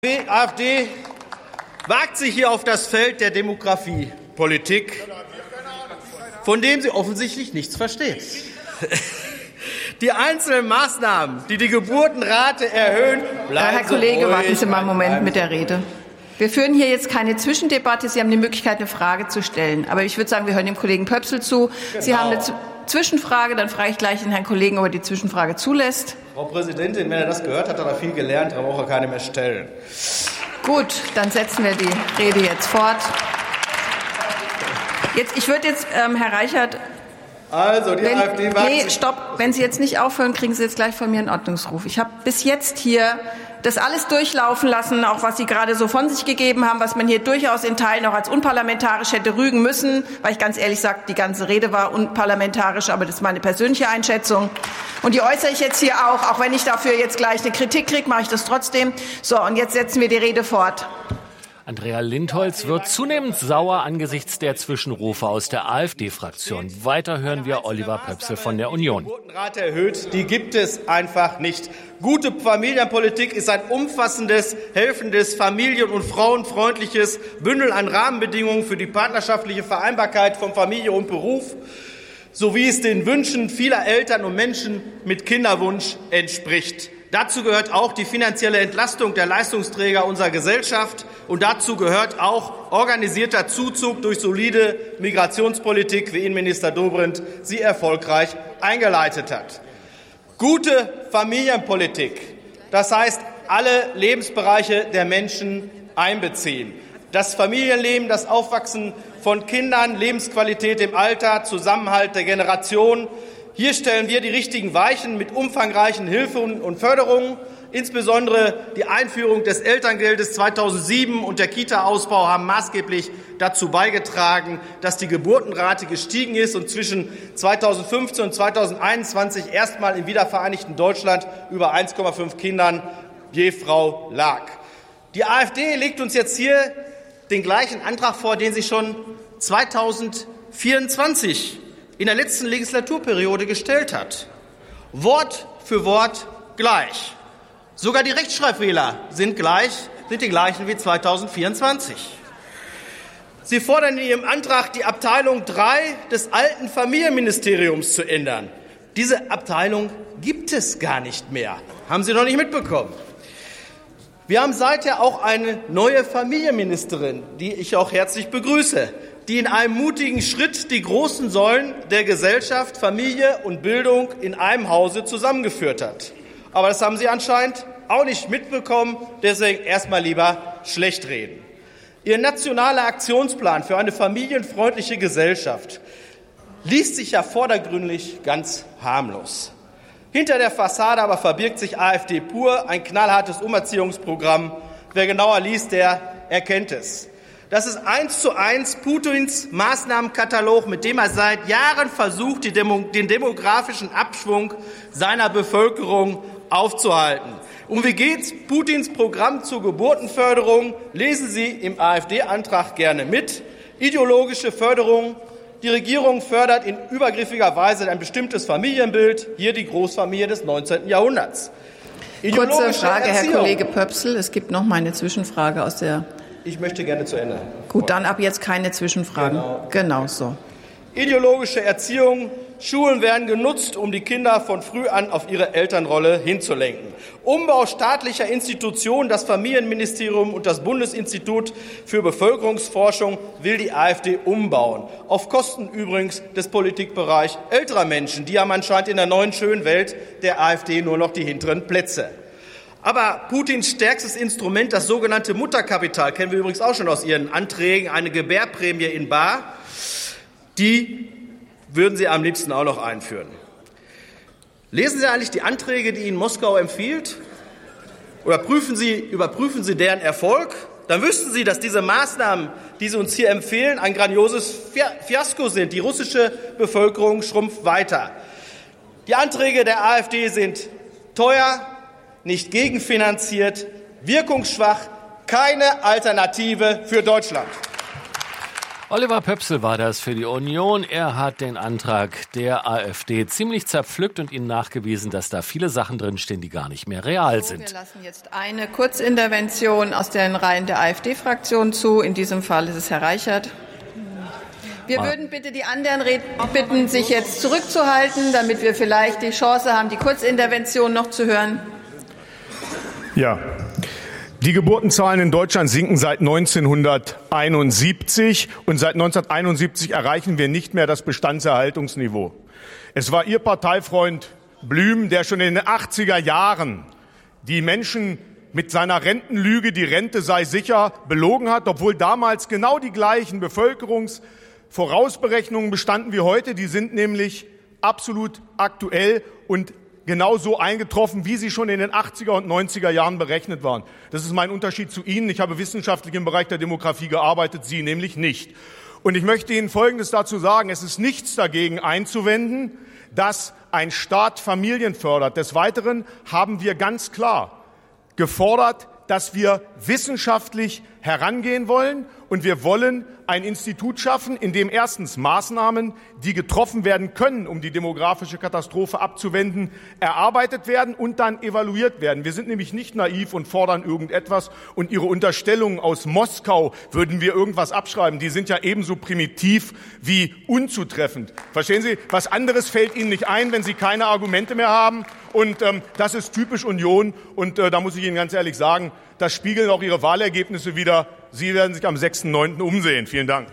Die AfD wagt sich hier auf das Feld der Demografiepolitik, von dem sie offensichtlich nichts versteht. Die einzelnen Maßnahmen, die die Geburtenrate erhöhen, bleiben Herr Kollege, ruhig. warten Sie mal einen Moment mit der Rede. Wir führen hier jetzt keine Zwischendebatte. Sie haben die Möglichkeit, eine Frage zu stellen. Aber ich würde sagen, wir hören dem Kollegen Pöpsel zu. Genau. Sie haben eine Zwischenfrage, dann frage ich gleich den Herrn Kollegen, ob er die Zwischenfrage zulässt. Frau Präsidentin, wenn er das gehört hat, hat er viel gelernt, da braucht er keine mehr stellen. Gut, dann setzen wir die Rede jetzt fort. Ich würde jetzt, Herr Reichert, Also, die AfD wagt sich. stopp. Wenn Sie jetzt nicht aufhören, kriegen Sie jetzt gleich von mir einen Ordnungsruf. Ich habe bis jetzt hier das alles durchlaufen lassen, auch was Sie gerade so von sich gegeben haben, was man hier durchaus in Teilen auch als unparlamentarisch hätte rügen müssen, weil ich ganz ehrlich sage, die ganze Rede war unparlamentarisch, aber das ist meine persönliche Einschätzung. Und die äußere ich jetzt hier auch wenn ich dafür jetzt gleich eine Kritik kriege, mache ich das trotzdem. So, und jetzt setzen wir die Rede fort. Andrea Lindholz wird zunehmend sauer angesichts der Zwischenrufe aus der AfD-Fraktion. Weiter hören wir Oliver Pöpsel von der Union. Die Geburtenrate erhöht, die gibt es einfach nicht. Gute Familienpolitik ist ein umfassendes, helfendes, familien- und frauenfreundliches Bündel an Rahmenbedingungen für die partnerschaftliche Vereinbarkeit von Familie und Beruf, so wie es den Wünschen vieler Eltern und Menschen mit Kinderwunsch entspricht. Dazu gehört auch die finanzielle Entlastung der Leistungsträger unserer Gesellschaft. Und dazu gehört auch organisierter Zuzug durch solide Migrationspolitik, wie Innenminister Dobrindt sie erfolgreich eingeleitet hat. Gute Familienpolitik, das heißt, alle Lebensbereiche der Menschen einbeziehen. Das Familienleben, das Aufwachsen von Kindern, Lebensqualität im Alter, Zusammenhalt der Generationen. Hier stellen wir die richtigen Weichen mit umfangreichen Hilfen und Förderungen. Insbesondere die Einführung des Elterngeldes 2007 und der Kita-Ausbau haben maßgeblich dazu beigetragen, dass die Geburtenrate gestiegen ist und zwischen 2015 und 2021 erstmal im wiedervereinigten Deutschland über 1,5 Kindern je Frau lag. Die AfD legt uns jetzt hier den gleichen Antrag vor, den sie schon 2024 in der letzten Legislaturperiode gestellt hat. Wort für Wort gleich. Sogar die Rechtschreibfehler sind die gleichen wie 2024. Sie fordern in Ihrem Antrag, die Abteilung 3 des alten Familienministeriums zu ändern. Diese Abteilung gibt es gar nicht mehr. Haben Sie noch nicht mitbekommen. Wir haben seither auch eine neue Familienministerin, die ich auch herzlich begrüße, die in einem mutigen Schritt die großen Säulen der Gesellschaft, Familie und Bildung in einem Hause zusammengeführt hat. Aber das haben Sie anscheinend auch nicht mitbekommen, deswegen erstmal lieber schlecht reden. Ihr nationaler Aktionsplan für eine familienfreundliche Gesellschaft liest sich ja vordergründig ganz harmlos. Hinter der Fassade aber verbirgt sich AfD pur, ein knallhartes Umerziehungsprogramm. Wer genauer liest, der erkennt es. Das ist 1:1 Putins Maßnahmenkatalog, mit dem er seit Jahren versucht, den demografischen Abschwung seiner Bevölkerung aufzuhalten. Und wie geht Putins Programm zur Geburtenförderung? Lesen Sie im AfD-Antrag gerne mit. Ideologische Förderung. Die Regierung fördert in übergriffiger Weise ein bestimmtes Familienbild, hier die Großfamilie des 19. Jahrhunderts. Kurze Frage, Herr Kollege Pöpsel. Es gibt noch mal eine Zwischenfrage aus der... Ich möchte gerne zu Ende. Gut, dann ab jetzt keine Zwischenfragen. Genau so. Ideologische Erziehung. Schulen werden genutzt, um die Kinder von früh an auf ihre Elternrolle hinzulenken. Umbau staatlicher Institutionen, das Familienministerium und das Bundesinstitut für Bevölkerungsforschung will die AfD umbauen. Auf Kosten übrigens des Politikbereichs älterer Menschen. Die haben anscheinend in der neuen schönen Welt der AfD nur noch die hinteren Plätze. Aber Putins stärkstes Instrument, das sogenannte Mutterkapital, kennen wir übrigens auch schon aus Ihren Anträgen, eine Gebärprämie in bar, die würden Sie am liebsten auch noch einführen. Lesen Sie eigentlich die Anträge, die Ihnen Moskau empfiehlt? Oder überprüfen Sie deren Erfolg? Dann wüssten Sie, dass diese Maßnahmen, die Sie uns hier empfehlen, ein grandioses Fiasko sind. Die russische Bevölkerung schrumpft weiter. Die Anträge der AfD sind teuer, nicht gegenfinanziert, wirkungsschwach, keine Alternative für Deutschland. Oliver Pöpsel war das für die Union. Er hat den Antrag der AfD ziemlich zerpflückt und ihnen nachgewiesen, dass da viele Sachen drinstehen, die gar nicht mehr real sind. Wir lassen jetzt eine Kurzintervention aus den Reihen der AfD-Fraktion zu. In diesem Fall ist es Herr Reichert. Wir würden bitte die anderen Redner bitten, sich jetzt zurückzuhalten, damit wir vielleicht die Chance haben, die Kurzintervention noch zu hören. Ja. Die Geburtenzahlen in Deutschland sinken seit 1971 und seit 1971 erreichen wir nicht mehr das Bestandserhaltungsniveau. Es war Ihr Parteifreund Blüm, der schon in den 80er Jahren die Menschen mit seiner Rentenlüge, die Rente sei sicher, belogen hat, obwohl damals genau die gleichen Bevölkerungsvorausberechnungen bestanden wie heute. Die sind nämlich absolut aktuell und genauso eingetroffen, wie sie schon in den 80er und 90er Jahren berechnet waren. Das ist mein Unterschied zu Ihnen. Ich habe wissenschaftlich im Bereich der Demografie gearbeitet, Sie nämlich nicht. Und ich möchte Ihnen Folgendes dazu sagen. Es ist nichts dagegen einzuwenden, dass ein Staat Familien fördert. Des Weiteren haben wir ganz klar gefordert, dass wir wissenschaftlich herangehen wollen. Und wir wollen ein Institut schaffen, in dem erstens Maßnahmen, die getroffen werden können, um die demografische Katastrophe abzuwenden, erarbeitet werden und dann evaluiert werden. Wir sind nämlich nicht naiv und fordern irgendetwas. Und Ihre Unterstellungen aus Moskau, würden wir irgendwas abschreiben, die sind ja ebenso primitiv wie unzutreffend. Verstehen Sie? Was anderes fällt Ihnen nicht ein, wenn Sie keine Argumente mehr haben. Und das ist typisch Union. Und da muss ich Ihnen ganz ehrlich sagen, das spiegeln auch Ihre Wahlergebnisse wider. Sie werden sich am 6.9. umsehen. Vielen Dank.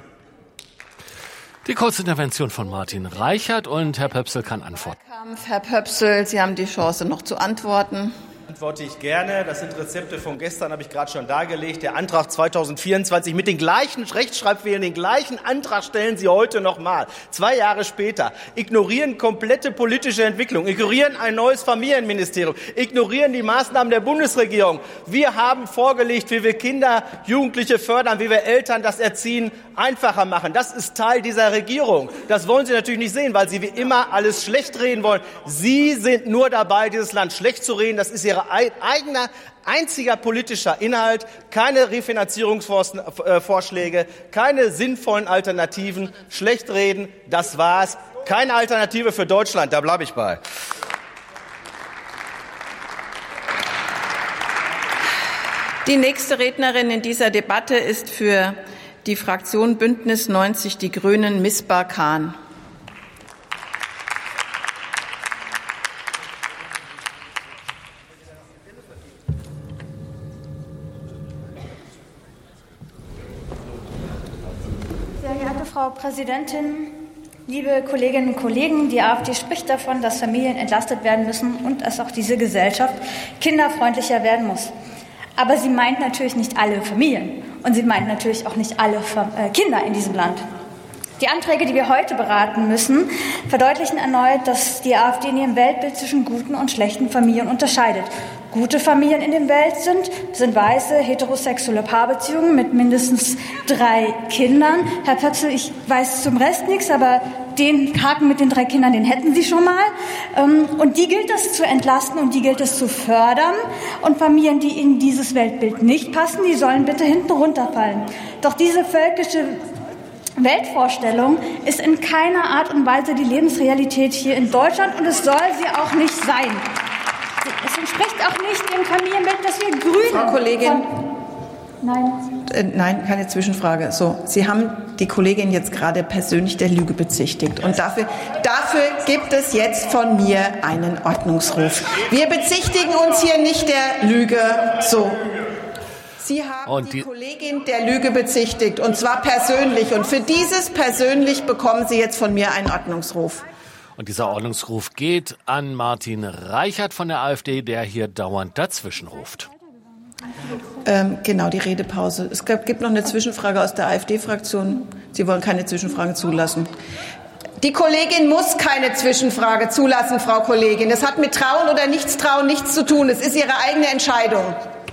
Die Kurzintervention von Martin Reichert und Herr Pöpsel kann antworten. Herr Pöpsel, Sie haben die Chance, noch zu antworten. Antworte ich gerne. Das sind Rezepte von gestern, habe ich gerade schon dargelegt. Der Antrag 2024 mit den gleichen Rechtschreibfehlern, den gleichen Antrag stellen Sie heute nochmal. 2 Jahre später. Ignorieren komplette politische Entwicklung, ignorieren ein neues Familienministerium, ignorieren die Maßnahmen der Bundesregierung. Wir haben vorgelegt, wie wir Kinder, Jugendliche fördern, wie wir Eltern das Erziehen einfacher machen. Das ist Teil dieser Regierung. Das wollen Sie natürlich nicht sehen, weil Sie wie immer alles schlecht reden wollen. Sie sind nur dabei, dieses Land schlecht zu reden. Das ist Ihre eigener, einziger politischer Inhalt, keine Refinanzierungsvorschläge, keine sinnvollen Alternativen, schlecht reden, das war's. Keine Alternative für Deutschland, da bleibe ich bei. Die nächste Rednerin in dieser Debatte ist für die Fraktion Bündnis 90 Die Grünen Misbah Khan. Frau Präsidentin, liebe Kolleginnen und Kollegen! Die AfD spricht davon, dass Familien entlastet werden müssen und dass auch diese Gesellschaft kinderfreundlicher werden muss. Aber sie meint natürlich nicht alle Familien und sie meint natürlich auch nicht alle Kinder in diesem Land. Die Anträge, die wir heute beraten müssen, verdeutlichen erneut, dass die AfD in ihrem Weltbild zwischen guten und schlechten Familien unterscheidet. Gute Familien in der Welt sind weiße, heterosexuelle Paarbeziehungen mit mindestens 3 Kindern. Herr Pöpsel, ich weiß zum Rest nichts, aber den Haken mit den 3 Kindern, den hätten Sie schon mal. Und die gilt es zu entlasten und die gilt es zu fördern. Und Familien, die in dieses Weltbild nicht passen, die sollen bitte hinten runterfallen. Doch diese völkische Weltvorstellung ist in keiner Art und Weise die Lebensrealität hier in Deutschland und es soll sie auch nicht sein. Es entspricht auch nicht dem Familienbild, das wir Grüne... Frau Kollegin. Nein. Nein, keine Zwischenfrage. So, Sie haben die Kollegin jetzt gerade persönlich der Lüge bezichtigt. Und dafür gibt es jetzt von mir einen Ordnungsruf. Wir bezichtigen uns hier nicht der Lüge. So. Sie haben die Kollegin der Lüge bezichtigt, und zwar persönlich. Und für dieses persönlich bekommen Sie jetzt von mir einen Ordnungsruf. Und dieser Ordnungsruf geht an Martin Reichert von der AfD, der hier dauernd dazwischen ruft. Genau, die Redepause. Es gibt noch eine Zwischenfrage aus der AfD-Fraktion. Sie wollen keine Zwischenfrage zulassen. Die Kollegin muss keine Zwischenfrage zulassen, Frau Kollegin. Das hat mit Trauen oder Nichtstrauen nichts zu tun. Es ist Ihre eigene Entscheidung.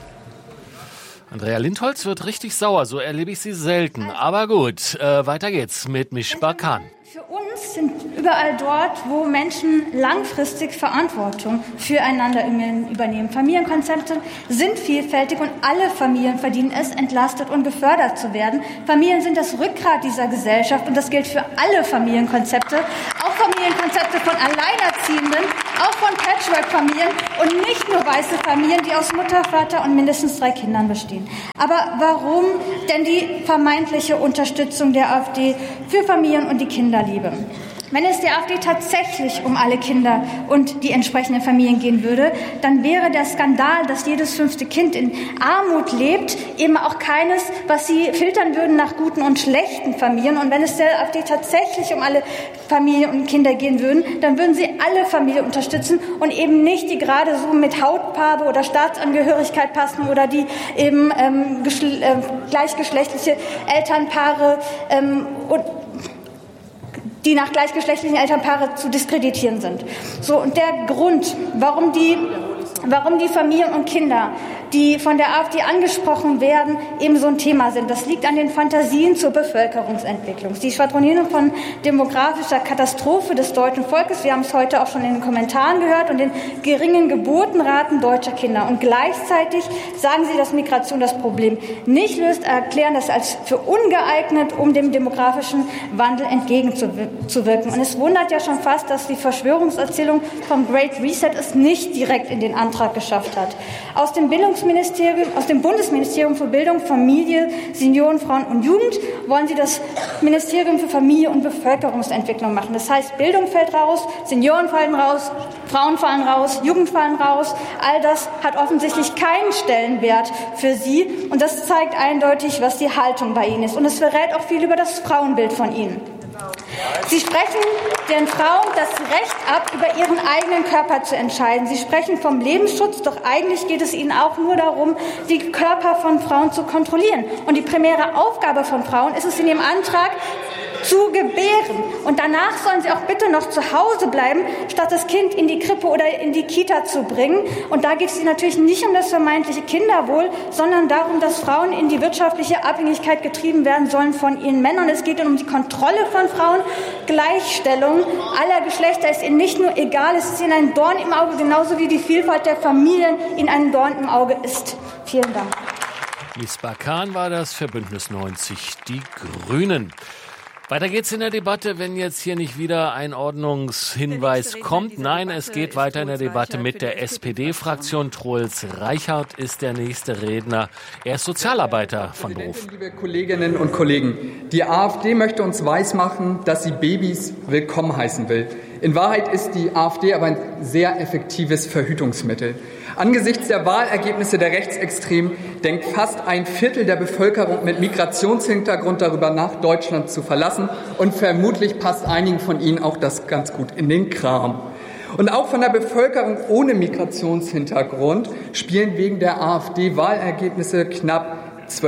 Andrea Lindholz wird richtig sauer, so erlebe ich sie selten. Aber gut, weiter geht's mit Misbah Khan. Für uns sind überall dort, wo Menschen langfristig Verantwortung füreinander übernehmen. Familienkonzepte sind vielfältig und alle Familien verdienen es, entlastet und gefördert zu werden. Familien sind das Rückgrat dieser Gesellschaft und das gilt für alle Familienkonzepte, auch Familienkonzepte von Alleinerziehenden, auch von Patchwork-Familien und nicht nur weiße Familien, die aus Mutter, Vater und mindestens 3 Kindern bestehen. Aber warum denn die vermeintliche Unterstützung der AfD für Familien und die Kinderliebe? Wenn es der AfD tatsächlich um alle Kinder und die entsprechenden Familien gehen würde, dann wäre der Skandal, dass jedes 5. Kind in Armut lebt, eben auch keines, was sie filtern würden nach guten und schlechten Familien. Und wenn es der AfD tatsächlich um alle Familien und Kinder gehen würden, dann würden sie alle Familien unterstützen und eben nicht die gerade so mit Hautfarbe oder Staatsangehörigkeit passen oder die eben gleichgeschlechtliche Elternpaare die nach gleichgeschlechtlichen Elternpaare zu diskreditieren sind. So, und der Grund, warum die Familien und Kinder, die von der AfD angesprochen werden, eben so ein Thema sind. Das liegt an den Fantasien zur Bevölkerungsentwicklung. Die Schwadronierung von demografischer Katastrophe des deutschen Volkes, wir haben es heute auch schon in den Kommentaren gehört, und den geringen Geburtenraten deutscher Kinder. Und gleichzeitig sagen sie, dass Migration das Problem nicht löst, erklären das als für ungeeignet, um dem demografischen Wandel entgegenzuwirken. Und es wundert ja schon fast, dass die Verschwörungserzählung vom Great Reset es nicht direkt in den Antrag geschafft hat. Aus dem Bundesministerium für Bildung, Familie, Senioren, Frauen und Jugend wollen sie das Ministerium für Familie und Bevölkerungsentwicklung machen. Das heißt, Bildung fällt raus, Senioren fallen raus, Frauen fallen raus, Jugend fallen raus. All das hat offensichtlich keinen Stellenwert für sie. Und das zeigt eindeutig, was die Haltung bei ihnen ist. Und es verrät auch viel über das Frauenbild von ihnen. Sie sprechen den Frauen das Recht ab, über ihren eigenen Körper zu entscheiden. Sie sprechen vom Lebensschutz, doch eigentlich geht es ihnen auch nur darum, die Körper von Frauen zu kontrollieren. Und die primäre Aufgabe von Frauen ist es in ihrem Antrag, zu gebären. Und danach sollen sie auch bitte noch zu Hause bleiben, statt das Kind in die Krippe oder in die Kita zu bringen. Und da geht es natürlich nicht um das vermeintliche Kinderwohl, sondern darum, dass Frauen in die wirtschaftliche Abhängigkeit getrieben werden sollen von ihren Männern. Es geht um die Kontrolle von Frauen. Gleichstellung aller Geschlechter ist ihnen nicht nur egal, es ist ihnen ein Dorn im Auge, genauso wie die Vielfalt der Familien ihnen ein Dorn im Auge ist. Vielen Dank. Misbah Khan war das für Bündnis 90 Die Grünen. Weiter geht's in der Debatte, wenn jetzt hier nicht wieder ein Ordnungshinweis kommt. Nein, es geht weiter in der Debatte mit der SPD-Fraktion. Troels Reichert ist der nächste Redner. Er ist Sozialarbeiter von Beruf. Liebe Kolleginnen und Kollegen, die AfD möchte uns weismachen, dass sie Babys willkommen heißen will. In Wahrheit ist die AfD aber ein sehr effektives Verhütungsmittel. Angesichts der Wahlergebnisse der Rechtsextremen denkt fast ein Viertel der Bevölkerung mit Migrationshintergrund darüber nach, Deutschland zu verlassen. Und vermutlich passt einigen von Ihnen auch das ganz gut in den Kram. Und auch von der Bevölkerung ohne Migrationshintergrund spielen wegen der AfD-Wahlergebnisse knapp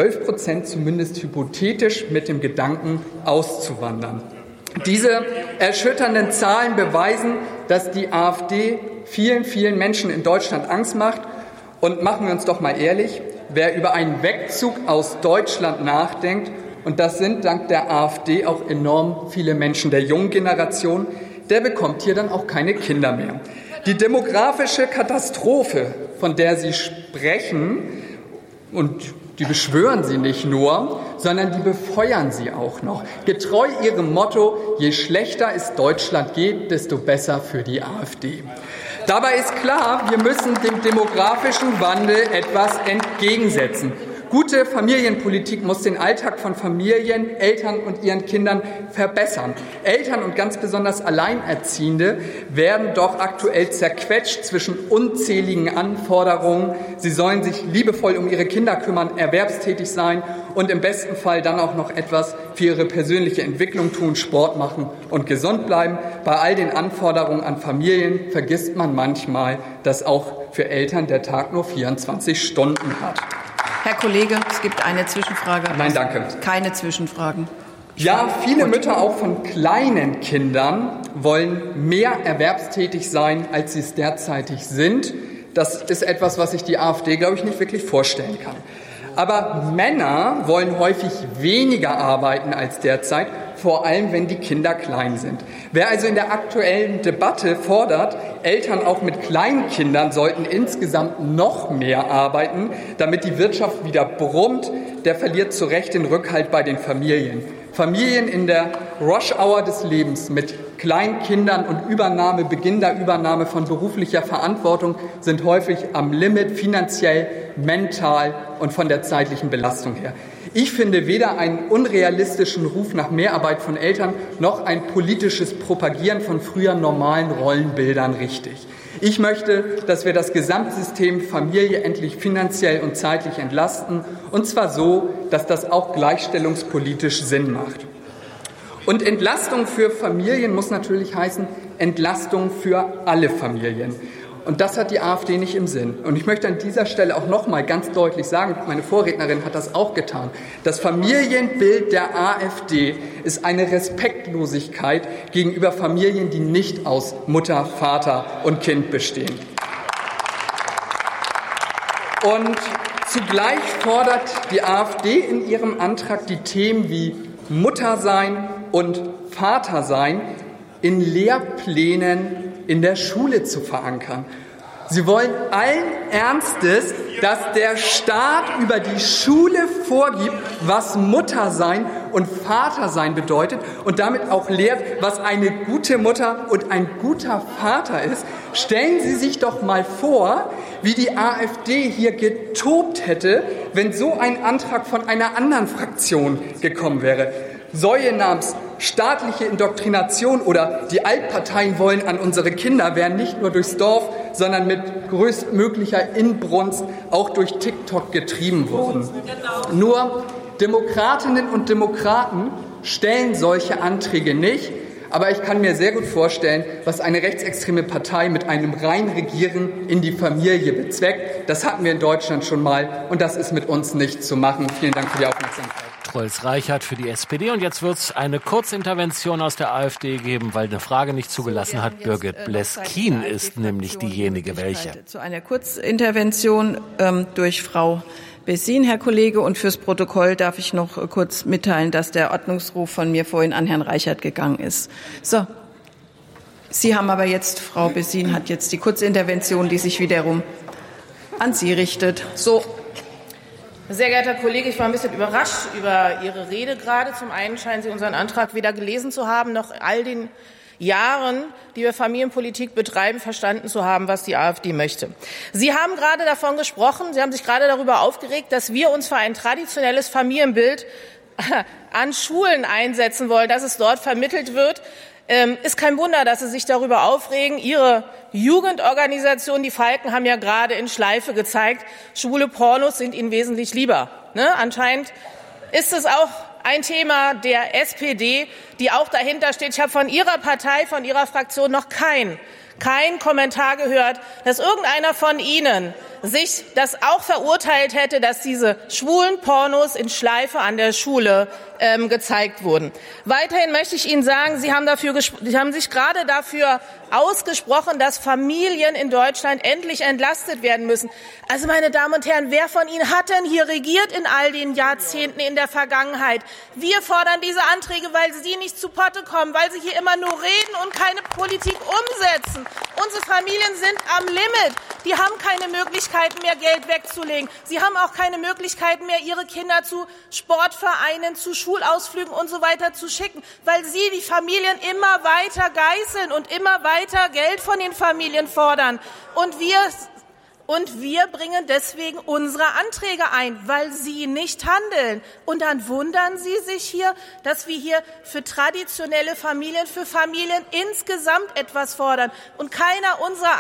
12% zumindest hypothetisch mit dem Gedanken, auszuwandern. Diese erschütternden Zahlen beweisen, dass die AfD vielen, vielen Menschen in Deutschland Angst macht. Und machen wir uns doch mal ehrlich, wer über einen Wegzug aus Deutschland nachdenkt, und das sind dank der AfD auch enorm viele Menschen der jungen Generation, der bekommt hier dann auch keine Kinder mehr. Die demografische Katastrophe, von der Sie sprechen, und die beschwören Sie nicht nur, sondern die befeuern Sie auch noch. Getreu Ihrem Motto, je schlechter es Deutschland geht, desto besser für die AfD. Dabei ist klar, wir müssen dem demografischen Wandel etwas entgegensetzen. Gute Familienpolitik muss den Alltag von Familien, Eltern und ihren Kindern verbessern. Eltern und ganz besonders Alleinerziehende werden doch aktuell zerquetscht zwischen unzähligen Anforderungen. Sie sollen sich liebevoll um ihre Kinder kümmern, erwerbstätig sein und im besten Fall dann auch noch etwas für ihre persönliche Entwicklung tun, Sport machen und gesund bleiben. Bei all den Anforderungen an Familien vergisst man manchmal, dass auch für Eltern der Tag nur 24 Stunden hat. Herr Kollege, es gibt eine Zwischenfrage. Nein, danke. Keine Zwischenfragen. Ja, viele Mütter auch von kleinen Kindern wollen mehr erwerbstätig sein, als sie es derzeitig sind. Das ist etwas, was sich die AfD, glaube ich, nicht wirklich vorstellen kann. Aber Männer wollen häufig weniger arbeiten als derzeit, vor allem wenn die Kinder klein sind. Wer also in der aktuellen Debatte fordert, Eltern auch mit kleinen Kindern sollten insgesamt noch mehr arbeiten, damit die Wirtschaft wieder brummt, der verliert zu Recht den Rückhalt bei den Familien. Familien in der Rush-Hour des Lebens mit kleinen Kindern und Beginn der Übernahme von beruflicher Verantwortung sind häufig am Limit finanziell, mental und von der zeitlichen Belastung her. Ich finde weder einen unrealistischen Ruf nach Mehrarbeit von Eltern noch ein politisches Propagieren von früher normalen Rollenbildern richtig. Ich möchte, dass wir das Gesamtsystem Familie endlich finanziell und zeitlich entlasten, und zwar so, dass das auch gleichstellungspolitisch Sinn macht. Und Entlastung für Familien muss natürlich heißen Entlastung für alle Familien. Und das hat die AfD nicht im Sinn. Und ich möchte an dieser Stelle auch noch mal ganz deutlich sagen, meine Vorrednerin hat das auch getan, das Familienbild der AfD ist eine Respektlosigkeit gegenüber Familien, die nicht aus Mutter, Vater und Kind bestehen. Und zugleich fordert die AfD in ihrem Antrag die Themen wie Muttersein und Vatersein in Lehrplänen in der Schule zu verankern. Sie wollen allen Ernstes, dass der Staat über die Schule vorgibt, was Muttersein und Vatersein bedeutet und damit auch lehrt, was eine gute Mutter und ein guter Vater ist. Stellen Sie sich doch mal vor, wie die AfD hier getobt hätte, wenn so ein Antrag von einer anderen Fraktion gekommen wäre. Säue namens staatliche Indoktrination oder die Altparteien wollen an unsere Kinder wären nicht nur durchs Dorf, sondern mit größtmöglicher Inbrunst auch durch TikTok getrieben worden. Nur Demokratinnen und Demokraten stellen solche Anträge nicht. Aber ich kann mir sehr gut vorstellen, was eine rechtsextreme Partei mit einem Reinregieren in die Familie bezweckt. Das hatten wir in Deutschland schon mal und das ist mit uns nicht zu machen. Vielen Dank für die Aufmerksamkeit. Troels-Reichert für die SPD. Und jetzt wird es eine Kurzintervention aus der AfD geben, weil eine Frage nicht zugelassen hat. Birgit Bleskin ist nämlich diejenige, welche. Zu einer Kurzintervention durch Frau Bessin, Herr Kollege. Und fürs Protokoll darf ich noch kurz mitteilen, dass der Ordnungsruf von mir vorhin an Herrn Reichert gegangen ist. So. Sie haben aber jetzt, Frau Bessin hat jetzt die Kurzintervention, die sich wiederum an Sie richtet. So. Sehr geehrter Kollege, ich war ein bisschen überrascht über Ihre Rede gerade. Zum einen scheinen Sie unseren Antrag weder gelesen zu haben, noch all den Jahren, die wir Familienpolitik betreiben, verstanden zu haben, was die AfD möchte. Sie haben gerade davon gesprochen, Sie haben sich gerade darüber aufgeregt, dass wir uns für ein traditionelles Familienbild an Schulen einsetzen wollen, dass es dort vermittelt wird. Ist kein Wunder, dass Sie sich darüber aufregen. Ihre Jugendorganisation, die Falken, haben ja gerade in Schleife gezeigt, schwule Pornos sind Ihnen wesentlich lieber. Ne? Anscheinend ist es auch ein Thema der SPD, die auch dahinter steht. Ich habe von Ihrer Partei, von Ihrer Fraktion noch kein Kommentar gehört, dass irgendeiner von Ihnen sich das auch verurteilt hätte, dass diese schwulen Pornos in Schleife an der Schule gezeigt wurden. Weiterhin möchte ich Ihnen sagen, Sie haben sich gerade dafür ausgesprochen, dass Familien in Deutschland endlich entlastet werden müssen. Also, meine Damen und Herren, wer von Ihnen hat denn hier regiert in all den Jahrzehnten in der Vergangenheit? Wir fordern diese Anträge, weil Sie nicht zu Potte kommen, weil Sie hier immer nur reden und keine Politik umsetzen. Unsere Familien sind am Limit. Die haben keine Möglichkeiten mehr, Geld wegzulegen. Sie haben auch keine Möglichkeiten mehr, ihre Kinder zu Sportvereinen, zu Schulausflügen und so weiter zu schicken, weil Sie die Familien immer weiter geißeln und immer weiter Geld von den Familien fordern. Und wir bringen deswegen unsere Anträge ein, weil Sie nicht handeln. Und dann wundern Sie sich hier, dass wir hier für traditionelle Familien, für Familien insgesamt etwas fordern. Und keiner unserer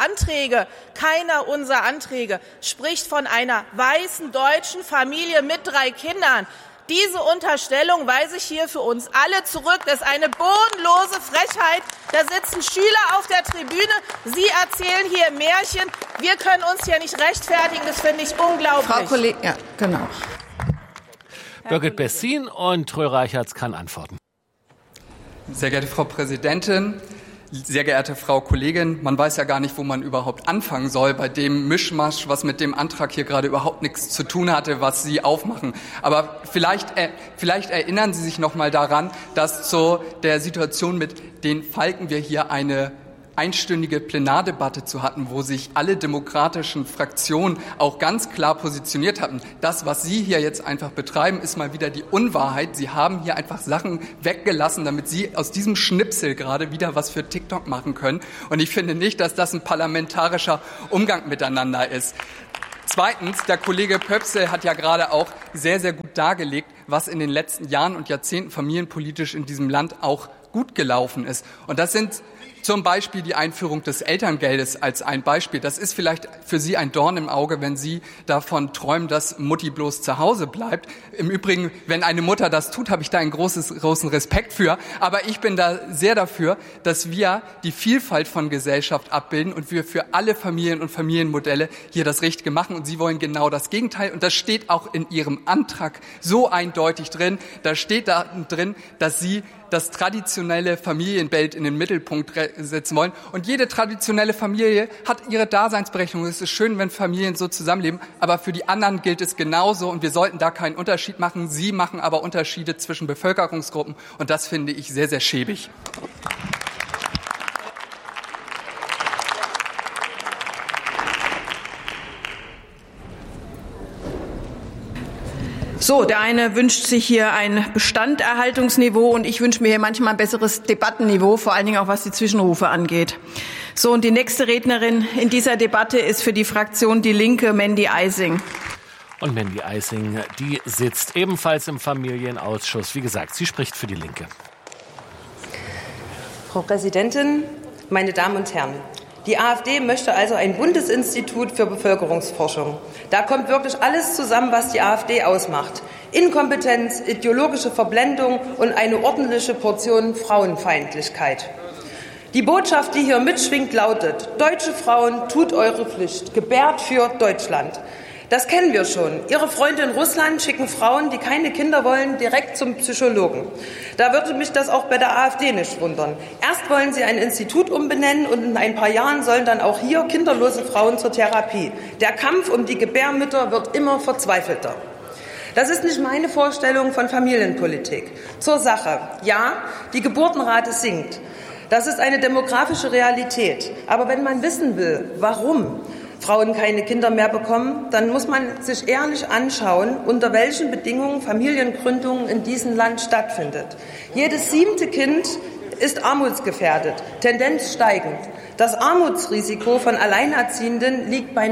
Anträge spricht von einer weißen deutschen Familie mit 3 Kindern. Diese Unterstellung weise ich hier für uns alle zurück. Das ist eine bodenlose Frechheit. Da sitzen Schüler auf der Tribüne. Sie erzählen hier Märchen. Wir können uns hier nicht rechtfertigen. Das finde ich unglaublich. Frau Kollegin, ja, genau. Birgit Bleskin und Troels-Reichert kann antworten. Sehr geehrte Frau Präsidentin, Sehr geehrte Frau Kollegin, man weiß ja gar nicht, wo man überhaupt anfangen soll bei dem Mischmasch, was mit dem Antrag hier gerade überhaupt nichts zu tun hatte, was Sie aufmachen. Aber vielleicht erinnern Sie sich noch mal daran, dass zu der Situation mit den Falken wir hier eine einstündige Plenardebatte zu hatten, wo sich alle demokratischen Fraktionen auch ganz klar positioniert hatten. Das, was Sie hier jetzt einfach betreiben, ist mal wieder die Unwahrheit. Sie haben hier einfach Sachen weggelassen, damit Sie aus diesem Schnipsel gerade wieder was für TikTok machen können. Und ich finde nicht, dass das ein parlamentarischer Umgang miteinander ist. Zweitens, der Kollege Pöpsel hat ja gerade auch sehr, sehr gut dargelegt, was in den letzten Jahren und Jahrzehnten familienpolitisch in diesem Land auch gut gelaufen ist. Und das sind zum Beispiel die Einführung des Elterngeldes als ein Beispiel. Das ist vielleicht für Sie ein Dorn im Auge, wenn Sie davon träumen, dass Mutti bloß zu Hause bleibt. Im Übrigen, wenn eine Mutter das tut, habe ich da einen großen Respekt für. Aber ich bin da sehr dafür, dass wir die Vielfalt von Gesellschaft abbilden und wir für alle Familien und Familienmodelle hier das Richtige machen. Und Sie wollen genau das Gegenteil. Und das steht auch in Ihrem Antrag so eindeutig drin. Da steht da drin, dass Sie das traditionelle Familienbild in den Mittelpunkt setzen wollen. Und jede traditionelle Familie hat ihre Daseinsberechtigung. Es ist schön, wenn Familien so zusammenleben, aber für die anderen gilt es genauso und wir sollten da keinen Unterschied machen. Sie machen aber Unterschiede zwischen Bevölkerungsgruppen und das finde ich sehr, sehr schäbig. So, der eine wünscht sich hier ein Bestanderhaltungsniveau und ich wünsche mir hier manchmal ein besseres Debattenniveau, vor allen Dingen auch was die Zwischenrufe angeht. So, und die nächste Rednerin in dieser Debatte ist für die Fraktion Die Linke Mandy Eising. Und Mandy Eising, die sitzt ebenfalls im Familienausschuss. Wie gesagt, sie spricht für Die Linke. Frau Präsidentin, meine Damen und Herren! Die AfD möchte also ein Bundesinstitut für Bevölkerungsforschung. Da kommt wirklich alles zusammen, was die AfD ausmacht. Inkompetenz, ideologische Verblendung und eine ordentliche Portion Frauenfeindlichkeit. Die Botschaft, die hier mitschwingt, lautet: Deutsche Frauen, tut eure Pflicht, gebärt für Deutschland. Das kennen wir schon. Ihre Freunde in Russland schicken Frauen, die keine Kinder wollen, direkt zum Psychologen. Da würde mich das auch bei der AfD nicht wundern. Erst wollen sie ein Institut umbenennen und in ein paar Jahren sollen dann auch hier kinderlose Frauen zur Therapie. Der Kampf um die Gebärmütter wird immer verzweifelter. Das ist nicht meine Vorstellung von Familienpolitik. Zur Sache. Ja, die Geburtenrate sinkt. Das ist eine demografische Realität. Aber wenn man wissen will, warum Frauen keine Kinder mehr bekommen, dann muss man sich ehrlich anschauen, unter welchen Bedingungen Familiengründung in diesem Land stattfindet. Jedes 7. Kind ist armutsgefährdet, Tendenz steigend. Das Armutsrisiko von Alleinerziehenden liegt bei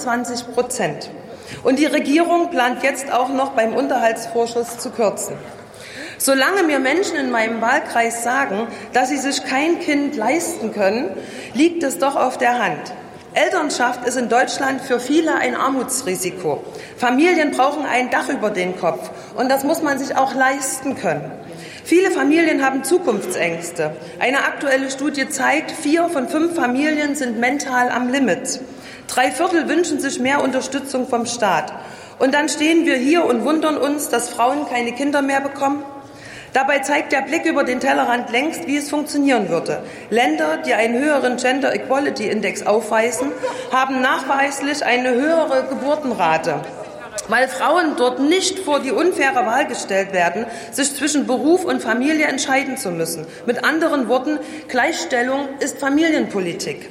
29%. Und die Regierung plant jetzt auch noch beim Unterhaltsvorschuss zu kürzen. Solange mir Menschen in meinem Wahlkreis sagen, dass sie sich kein Kind leisten können, liegt es doch auf der Hand. Elternschaft ist in Deutschland für viele ein Armutsrisiko. Familien brauchen ein Dach über den Kopf und das muss man sich auch leisten können. Viele Familien haben Zukunftsängste. Eine aktuelle Studie zeigt, 4 von 5 Familien sind mental am Limit. 3/4 wünschen sich mehr Unterstützung vom Staat. Und dann stehen wir hier und wundern uns, dass Frauen keine Kinder mehr bekommen. Dabei zeigt der Blick über den Tellerrand längst, wie es funktionieren würde. Länder, die einen höheren Gender Equality Index aufweisen, haben nachweislich eine höhere Geburtenrate, weil Frauen dort nicht vor die unfaire Wahl gestellt werden, sich zwischen Beruf und Familie entscheiden zu müssen. Mit anderen Worten, Gleichstellung ist Familienpolitik.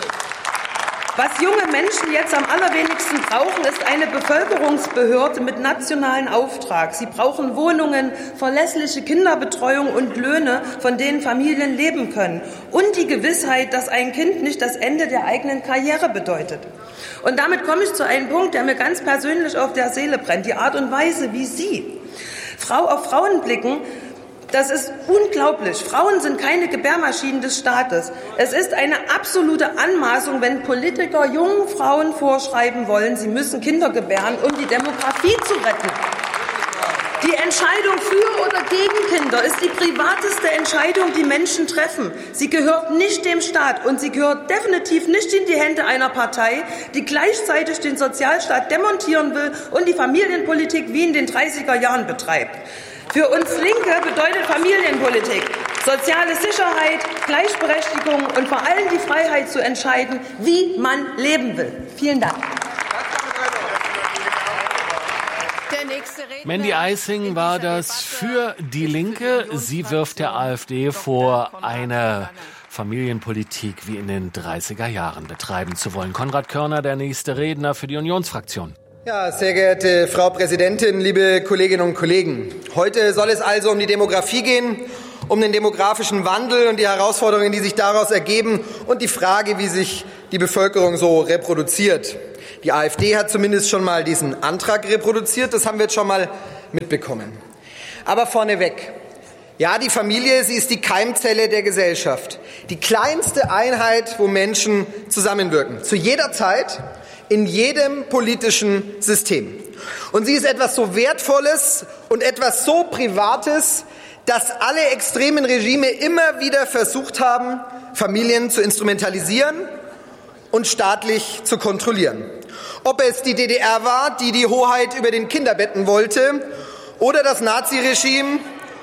Was junge Menschen jetzt am allerwenigsten brauchen, ist eine Bevölkerungsbehörde mit nationalem Auftrag. Sie brauchen Wohnungen, verlässliche Kinderbetreuung und Löhne, von denen Familien leben können. Und die Gewissheit, dass ein Kind nicht das Ende der eigenen Karriere bedeutet. Und damit komme ich zu einem Punkt, der mir ganz persönlich auf der Seele brennt. Die Art und Weise, wie Sie auf Frauen blicken, das ist unglaublich. Frauen sind keine Gebärmaschinen des Staates. Es ist eine absolute Anmaßung, wenn Politiker jungen Frauen vorschreiben wollen, sie müssen Kinder gebären, um die Demografie zu retten. Die Entscheidung für oder gegen Kinder ist die privateste Entscheidung, die Menschen treffen. Sie gehört nicht dem Staat und sie gehört definitiv nicht in die Hände einer Partei, die gleichzeitig den Sozialstaat demontieren will und die Familienpolitik wie in den 30er Jahren betreibt. Für uns Linke bedeutet Familienpolitik soziale Sicherheit, Gleichberechtigung und vor allem die Freiheit zu entscheiden, wie man leben will. Vielen Dank. Mandy Eising war das für die Linke. Sie wirft der AfD vor, eine Familienpolitik wie in den 30er Jahren betreiben zu wollen. Konrad Körner, der nächste Redner für die Unionsfraktion. Ja, sehr geehrte Frau Präsidentin, liebe Kolleginnen und Kollegen. Heute soll es also um die Demografie gehen, um den demografischen Wandel und die Herausforderungen, die sich daraus ergeben und die Frage, wie sich die Bevölkerung so reproduziert. Die AfD hat zumindest schon mal diesen Antrag reproduziert, das haben wir jetzt schon mal mitbekommen. Aber vorneweg. Ja, die Familie, sie ist die Keimzelle der Gesellschaft. Die kleinste Einheit, wo Menschen zusammenwirken. Zu jeder Zeit, in jedem politischen System. Und sie ist etwas so Wertvolles und etwas so Privates, dass alle extremen Regime immer wieder versucht haben, Familien zu instrumentalisieren und staatlich zu kontrollieren. Ob es die DDR war, die die Hoheit über den Kinderbetten wollte, oder das Naziregime,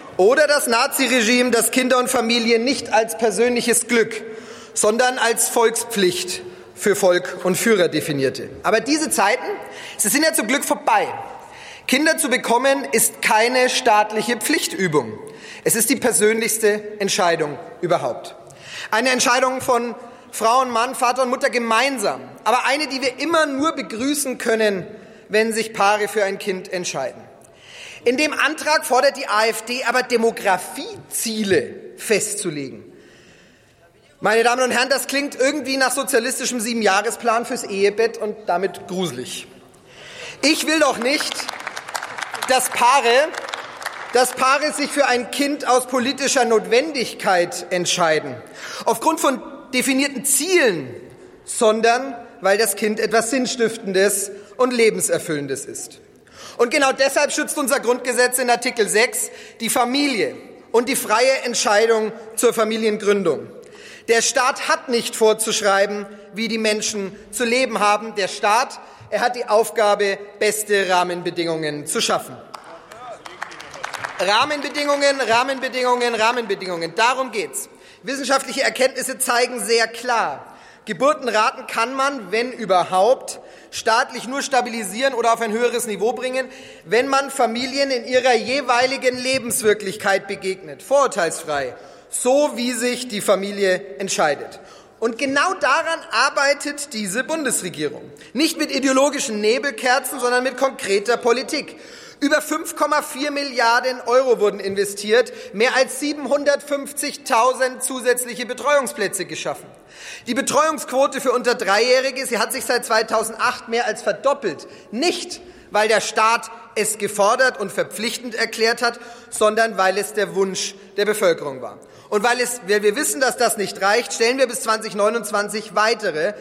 das Kinder und Familien nicht als persönliches Glück, sondern als Volkspflicht für Volk und Führer definierte. Aber diese Zeiten, sie sind ja zum Glück vorbei. Kinder zu bekommen ist keine staatliche Pflichtübung. Es ist die persönlichste Entscheidung überhaupt. Eine Entscheidung von Frau und Mann, Vater und Mutter gemeinsam, aber eine, die wir immer nur begrüßen können, wenn sich Paare für ein Kind entscheiden. In dem Antrag fordert die AfD aber Demografieziele festzulegen. Meine Damen und Herren, das klingt irgendwie nach sozialistischem 7-Jahresplan fürs Ehebett und damit gruselig. Ich will doch nicht, dass Paare sich für ein Kind aus politischer Notwendigkeit entscheiden, aufgrund von definierten Zielen, sondern weil das Kind etwas Sinnstiftendes und Lebenserfüllendes ist. Und genau deshalb schützt unser Grundgesetz in Artikel 6 die Familie und die freie Entscheidung zur Familiengründung. Der Staat hat nicht vorzuschreiben, wie die Menschen zu leben haben. Der Staat, er hat die Aufgabe, beste Rahmenbedingungen zu schaffen. Rahmenbedingungen. Darum geht's. Wissenschaftliche Erkenntnisse zeigen sehr klar, Geburtenraten kann man, wenn überhaupt, staatlich nur stabilisieren oder auf ein höheres Niveau bringen, wenn man Familien in ihrer jeweiligen Lebenswirklichkeit begegnet, vorurteilsfrei, so wie sich die Familie entscheidet. Und genau daran arbeitet diese Bundesregierung. Nicht mit ideologischen Nebelkerzen, sondern mit konkreter Politik. Über 5,4 Milliarden Euro wurden investiert, mehr als 750.000 zusätzliche Betreuungsplätze geschaffen. Die Betreuungsquote für unter Dreijährige, sie hat sich seit 2008 mehr als verdoppelt. Nicht, weil der Staat es gefordert und verpflichtend erklärt hat, sondern weil es der Wunsch der Bevölkerung war. Und weil wir wissen, dass das nicht reicht, stellen wir bis 2029 weitere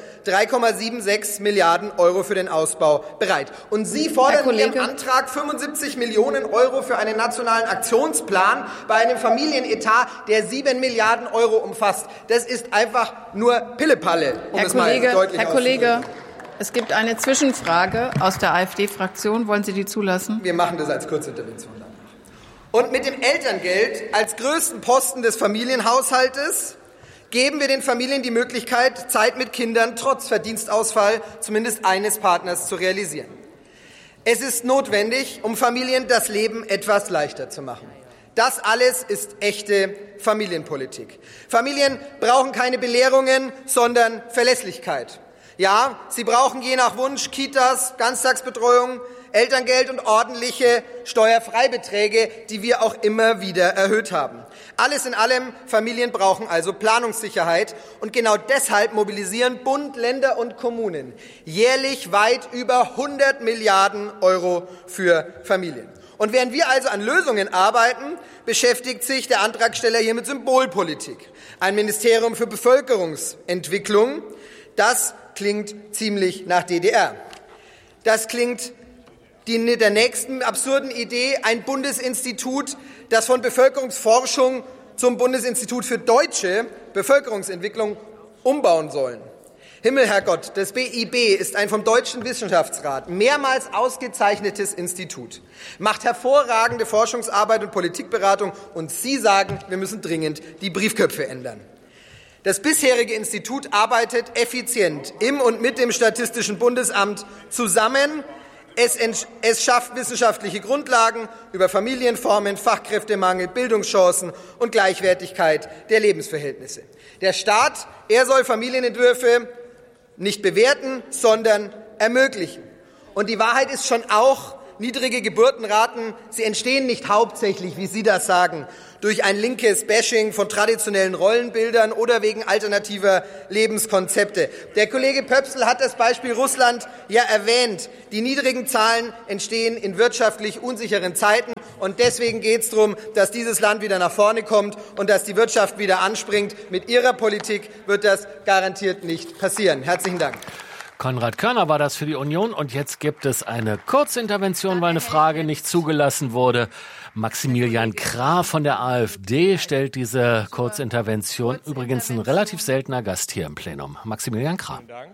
3,76 Milliarden Euro für den Ausbau bereit. Und Sie fordern in Ihrem Antrag 75 Millionen Euro für einen nationalen Aktionsplan bei einem Familienetat, der 7 Milliarden Euro umfasst. Das ist einfach nur Pillepalle, um es mal deutlich auszudrücken. Herr Kollege, es gibt eine Zwischenfrage aus der AfD-Fraktion. Wollen Sie die zulassen? Wir machen das als Kurzintervention dann. Und mit dem Elterngeld als größten Posten des Familienhaushaltes geben wir den Familien die Möglichkeit, Zeit mit Kindern trotz Verdienstausfall zumindest eines Partners zu realisieren. Es ist notwendig, um Familien das Leben etwas leichter zu machen. Das alles ist echte Familienpolitik. Familien brauchen keine Belehrungen, sondern Verlässlichkeit. Ja, sie brauchen je nach Wunsch Kitas, Ganztagsbetreuung, Elterngeld und ordentliche Steuerfreibeträge, die wir auch immer wieder erhöht haben. Alles in allem, Familien brauchen also Planungssicherheit. Und genau deshalb mobilisieren Bund, Länder und Kommunen jährlich weit über 100 Milliarden Euro für Familien. Und während wir also an Lösungen arbeiten, beschäftigt sich der Antragsteller hier mit Symbolpolitik. Ein Ministerium für Bevölkerungsentwicklung, das klingt ziemlich nach DDR. Das klingt der nächsten absurden Idee, ein Bundesinstitut, das von Bevölkerungsforschung zum Bundesinstitut für deutsche Bevölkerungsentwicklung umbauen sollen. Himmel, Herrgott, das BIP ist ein vom Deutschen Wissenschaftsrat mehrmals ausgezeichnetes Institut, macht hervorragende Forschungsarbeit und Politikberatung, und Sie sagen, wir müssen dringend die Briefköpfe ändern. Das bisherige Institut arbeitet effizient im und mit dem Statistischen Bundesamt zusammen. Es schafft wissenschaftliche Grundlagen über Familienformen, Fachkräftemangel, Bildungschancen und Gleichwertigkeit der Lebensverhältnisse. Der Staat, er soll Familienentwürfe nicht bewerten, sondern ermöglichen. Und die Wahrheit ist schon auch, niedrige Geburtenraten, sie entstehen nicht hauptsächlich, wie Sie das sagen, durch ein linkes Bashing von traditionellen Rollenbildern oder wegen alternativer Lebenskonzepte. Der Kollege Pöpsl hat das Beispiel Russland ja erwähnt. Die niedrigen Zahlen entstehen in wirtschaftlich unsicheren Zeiten, und deswegen geht es darum, dass dieses Land wieder nach vorne kommt und dass die Wirtschaft wieder anspringt. Mit Ihrer Politik wird das garantiert nicht passieren. Herzlichen Dank. Konrad Körner war das für die Union, und jetzt gibt es eine Kurzintervention, weil eine Frage nicht zugelassen wurde. Maximilian Krah von der AfD stellt diese Kurzintervention. Übrigens ein relativ seltener Gast hier im Plenum. Maximilian Krah. Vielen Dank.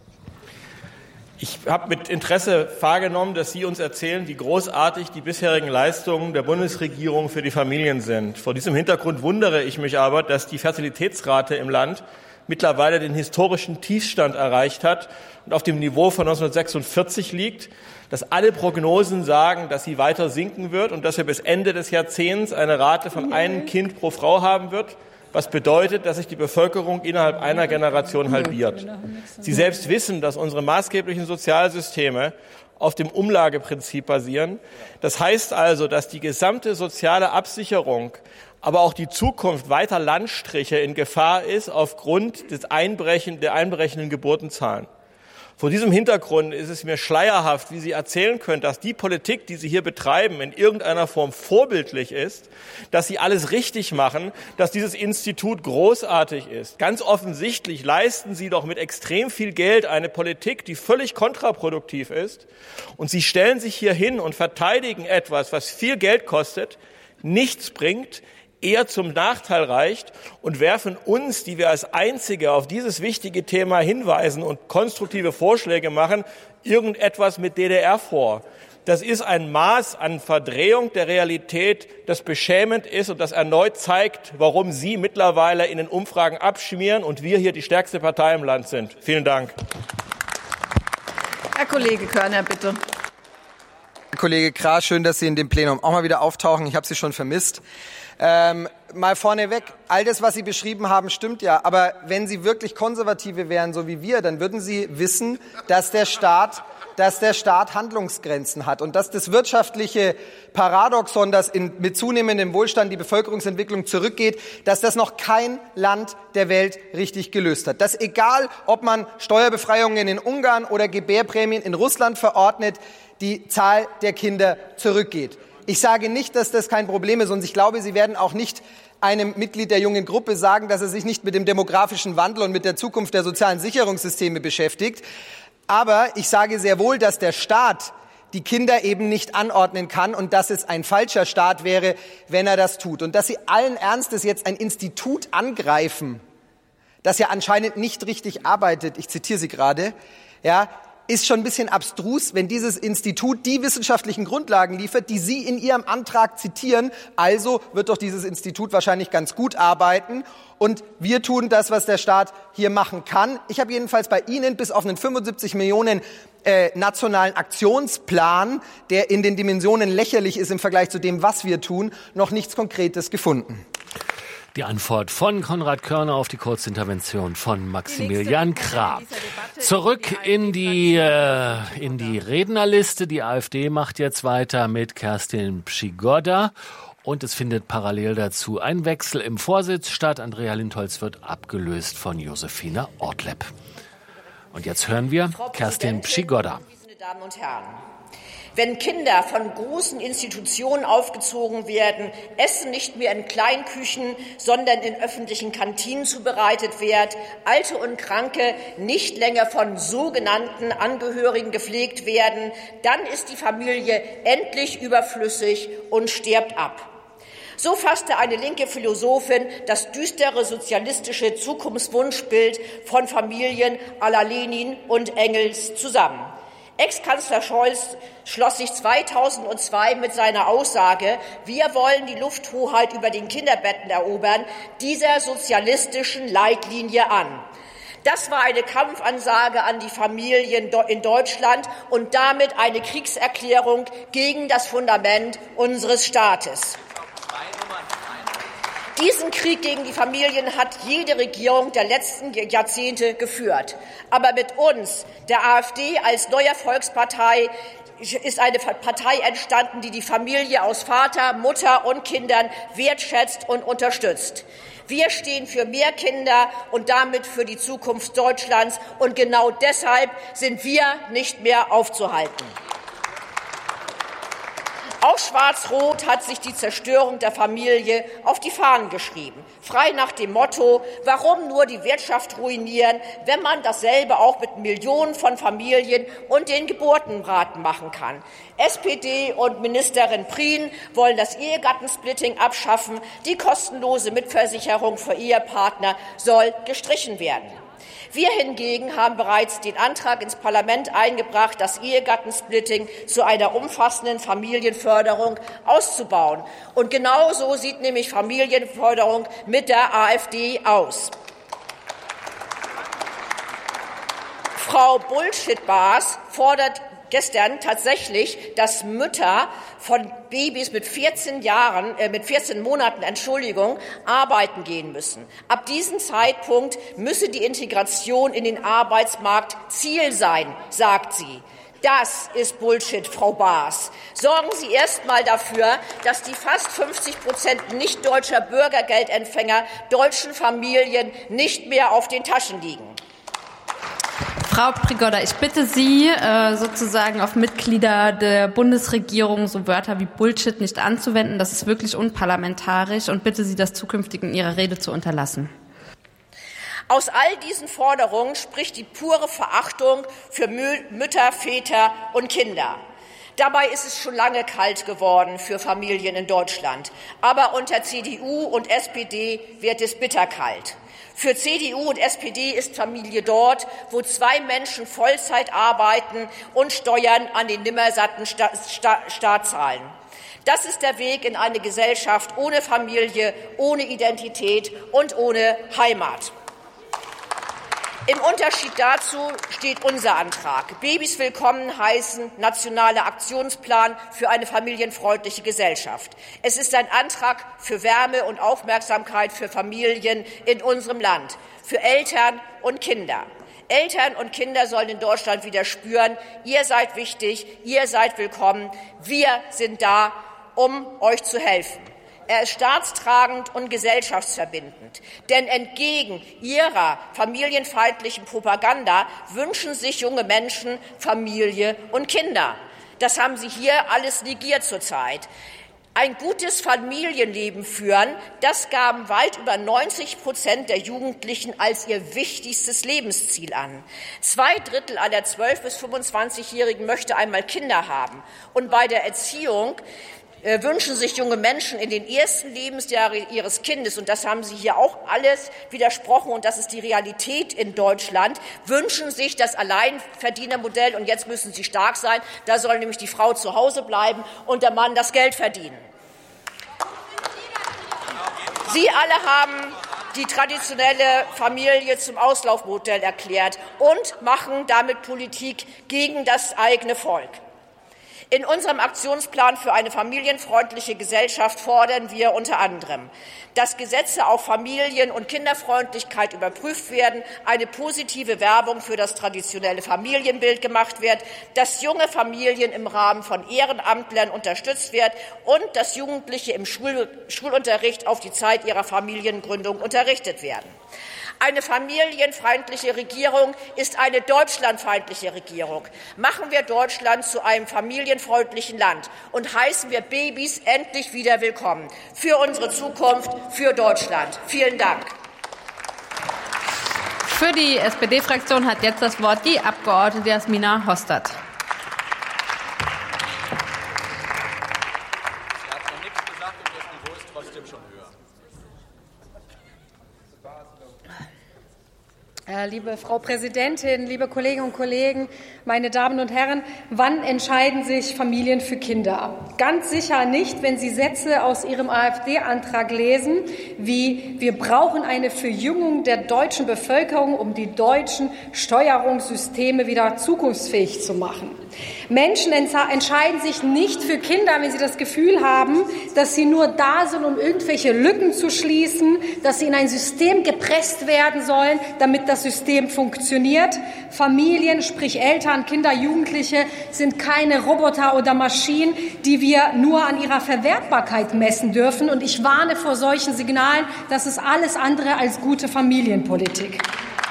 Ich habe mit Interesse wahrgenommen, dass Sie uns erzählen, wie großartig die bisherigen Leistungen der Bundesregierung für die Familien sind. Vor diesem Hintergrund wundere ich mich aber, dass die Fertilitätsrate im Land mittlerweile den historischen Tiefstand erreicht hat und auf dem Niveau von 1946 liegt, dass alle Prognosen sagen, dass sie weiter sinken wird und dass wir bis Ende des Jahrzehnts eine Rate von einem Kind pro Frau haben wird, was bedeutet, dass sich die Bevölkerung innerhalb einer Generation halbiert. Sie selbst wissen, dass unsere maßgeblichen Sozialsysteme auf dem Umlageprinzip basieren. Das heißt also, dass die gesamte soziale Absicherung, aber auch die Zukunft weiter Landstriche in Gefahr ist aufgrund der einbrechenden Geburtenzahlen. Vor diesem Hintergrund ist es mir schleierhaft, wie Sie erzählen können, dass die Politik, die Sie hier betreiben, in irgendeiner Form vorbildlich ist, dass Sie alles richtig machen, dass dieses Institut großartig ist. Ganz offensichtlich leisten Sie doch mit extrem viel Geld eine Politik, die völlig kontraproduktiv ist. Und Sie stellen sich hier hin und verteidigen etwas, was viel Geld kostet, nichts bringt, eher zum Nachteil reicht, und werfen uns, die wir als Einzige auf dieses wichtige Thema hinweisen und konstruktive Vorschläge machen, irgendetwas mit DDR vor. Das ist ein Maß an Verdrehung der Realität, das beschämend ist und das erneut zeigt, warum Sie mittlerweile in den Umfragen abschmieren und wir hier die stärkste Partei im Land sind. Vielen Dank. Herr Kollege Körner, bitte. Herr Kollege Krah, schön, dass Sie in dem Plenum auch mal wieder auftauchen. Ich habe Sie schon vermisst. Mal vorneweg, all das, was Sie beschrieben haben, stimmt ja. Aber wenn Sie wirklich Konservative wären, so wie wir, dann würden Sie wissen, dass der Staat Handlungsgrenzen hat und dass das wirtschaftliche Paradoxon, dass mit zunehmendem Wohlstand die Bevölkerungsentwicklung zurückgeht, dass das noch kein Land der Welt richtig gelöst hat. Dass egal, ob man Steuerbefreiungen in Ungarn oder Gebärprämien in Russland verordnet, die Zahl der Kinder zurückgeht. Ich sage nicht, dass das kein Problem ist, und ich glaube, Sie werden auch nicht einem Mitglied der jungen Gruppe sagen, dass er sich nicht mit dem demografischen Wandel und mit der Zukunft der sozialen Sicherungssysteme beschäftigt. Aber ich sage sehr wohl, dass der Staat die Kinder eben nicht anordnen kann und dass es ein falscher Staat wäre, wenn er das tut. Und dass Sie allen Ernstes jetzt ein Institut angreifen, das ja anscheinend nicht richtig arbeitet, ich zitiere Sie gerade, ja, ist schon ein bisschen abstrus, wenn dieses Institut die wissenschaftlichen Grundlagen liefert, die Sie in Ihrem Antrag zitieren. Also wird doch dieses Institut wahrscheinlich ganz gut arbeiten. Und wir tun das, was der Staat hier machen kann. Ich habe jedenfalls bei Ihnen bis auf einen 75 Millionen nationalen Aktionsplan, der in den Dimensionen lächerlich ist im Vergleich zu dem, was wir tun, noch nichts Konkretes gefunden. Die Antwort von Konrad Körner auf die Kurzintervention von Maximilian Krah. Zurück in die Rednerliste. Die AfD macht jetzt weiter mit Kerstin Pschigoda. Und es findet parallel dazu ein Wechsel im Vorsitz statt. Andrea Lindholz wird abgelöst von Josephine Ortlepp. Und jetzt hören wir Kerstin Pschigoda. Meine Damen und Herren, wenn Kinder von großen Institutionen aufgezogen werden, Essen nicht mehr in Kleinküchen, sondern in öffentlichen Kantinen zubereitet wird, Alte und Kranke nicht länger von sogenannten Angehörigen gepflegt werden, dann ist die Familie endlich überflüssig und stirbt ab. So fasste eine linke Philosophin das düstere sozialistische Zukunftswunschbild von Familien à la Lenin und Engels zusammen. Ex-Kanzler Scholz schloss sich 2002 mit seiner Aussage, wir wollen die Lufthoheit über den Kinderbetten erobern, dieser sozialistischen Leitlinie an. Das war eine Kampfansage an die Familien in Deutschland und damit eine Kriegserklärung gegen das Fundament unseres Staates. Diesen Krieg gegen die Familien hat jede Regierung der letzten Jahrzehnte geführt. Aber mit uns, der AfD als neuer Volkspartei, ist eine Partei entstanden, die die Familie aus Vater, Mutter und Kindern wertschätzt und unterstützt. Wir stehen für mehr Kinder und damit für die Zukunft Deutschlands. Und genau deshalb sind wir nicht mehr aufzuhalten. Auch Schwarz-Rot hat sich die Zerstörung der Familie auf die Fahnen geschrieben. Frei nach dem Motto, warum nur die Wirtschaft ruinieren, wenn man dasselbe auch mit Millionen von Familien und den Geburtenraten machen kann. SPD und Ministerin Prien wollen das Ehegattensplitting abschaffen. Die kostenlose Mitversicherung für Ehepartner soll gestrichen werden. Wir hingegen haben bereits den Antrag ins Parlament eingebracht, das Ehegattensplitting zu einer umfassenden Familienförderung auszubauen. Und genauso sieht nämlich Familienförderung mit der AfD aus. Frau Bullshit-Bars fordert gestern tatsächlich, dass Mütter von Babys mit 14 Monaten, arbeiten gehen müssen. Ab diesem Zeitpunkt müsse die Integration in den Arbeitsmarkt Ziel sein, sagt sie. Das ist Bullshit, Frau Baas. Sorgen Sie erst mal dafür, dass die fast 50% nicht deutscher Bürgergeldempfänger deutschen Familien nicht mehr auf den Taschen liegen. Frau Prigoda, ich bitte Sie, sozusagen auf Mitglieder der Bundesregierung so Wörter wie Bullshit nicht anzuwenden. Das ist wirklich unparlamentarisch und bitte Sie, das zukünftig in Ihrer Rede zu unterlassen. Aus all diesen Forderungen spricht die pure Verachtung für Mütter, Väter und Kinder. Dabei ist es schon lange kalt geworden für Familien in Deutschland. Aber unter CDU und SPD wird es bitterkalt. Für CDU und SPD ist Familie dort, wo zwei Menschen Vollzeit arbeiten und Steuern an den nimmersatten Staat zahlen. Das ist der Weg in eine Gesellschaft ohne Familie, ohne Identität und ohne Heimat. Im Unterschied dazu steht unser Antrag. Babys willkommen heißen nationaler Aktionsplan für eine familienfreundliche Gesellschaft. Es ist ein Antrag für Wärme und Aufmerksamkeit für Familien in unserem Land, für Eltern und Kinder. Eltern und Kinder sollen in Deutschland wieder spüren, ihr seid wichtig, ihr seid willkommen, wir sind da, um euch zu helfen. Er ist staatstragend und gesellschaftsverbindend. Denn entgegen ihrer familienfeindlichen Propaganda wünschen sich junge Menschen Familie und Kinder. Das haben Sie hier alles negiert zurzeit. Ein gutes Familienleben führen, das gaben weit über 90% der Jugendlichen als ihr wichtigstes Lebensziel an. 2/3 aller 12- bis 25-Jährigen möchte einmal Kinder haben. Und bei der Erziehung wünschen sich junge Menschen in den ersten Lebensjahren ihres Kindes, und das haben Sie hier auch alles widersprochen, und das ist die Realität in Deutschland, wünschen sich das Alleinverdienermodell, und jetzt müssen sie stark sein, da soll nämlich die Frau zu Hause bleiben und der Mann das Geld verdienen. Sie alle haben die traditionelle Familie zum Auslaufmodell erklärt und machen damit Politik gegen das eigene Volk. In unserem Aktionsplan für eine familienfreundliche Gesellschaft fordern wir unter anderem, dass Gesetze auf Familien- und Kinderfreundlichkeit überprüft werden, eine positive Werbung für das traditionelle Familienbild gemacht wird, dass junge Familien im Rahmen von Ehrenamtlern unterstützt werden und dass Jugendliche im Schulunterricht auf die Zeit ihrer Familiengründung unterrichtet werden. Eine familienfeindliche Regierung ist eine deutschlandfeindliche Regierung. Machen wir Deutschland zu einem familienfreundlichen Land und heißen wir Babys endlich wieder willkommen. Für unsere Zukunft, für Deutschland. Vielen Dank. Für die SPD-Fraktion hat jetzt das Wort die Abgeordnete Jasmina Hostert. gesagt, und das Niveau ist trotzdem schon höher. Liebe Frau Präsidentin, liebe Kolleginnen und Kollegen, meine Damen und Herren, wann entscheiden sich Familien für Kinder? Ganz sicher nicht, wenn Sie Sätze aus Ihrem AfD-Antrag lesen, wie wir brauchen eine Verjüngung der deutschen Bevölkerung, um die deutschen Steuerungssysteme wieder zukunftsfähig zu machen. Menschen entscheiden sich nicht für Kinder, wenn sie das Gefühl haben, dass sie nur da sind, um irgendwelche Lücken zu schließen, dass sie in ein System gepresst werden sollen, damit das System funktioniert. Familien, sprich Eltern, Kinder, Jugendliche, sind keine Roboter oder Maschinen, die wir nur an ihrer Verwertbarkeit messen dürfen. Und ich warne vor solchen Signalen. Das ist alles andere als gute Familienpolitik.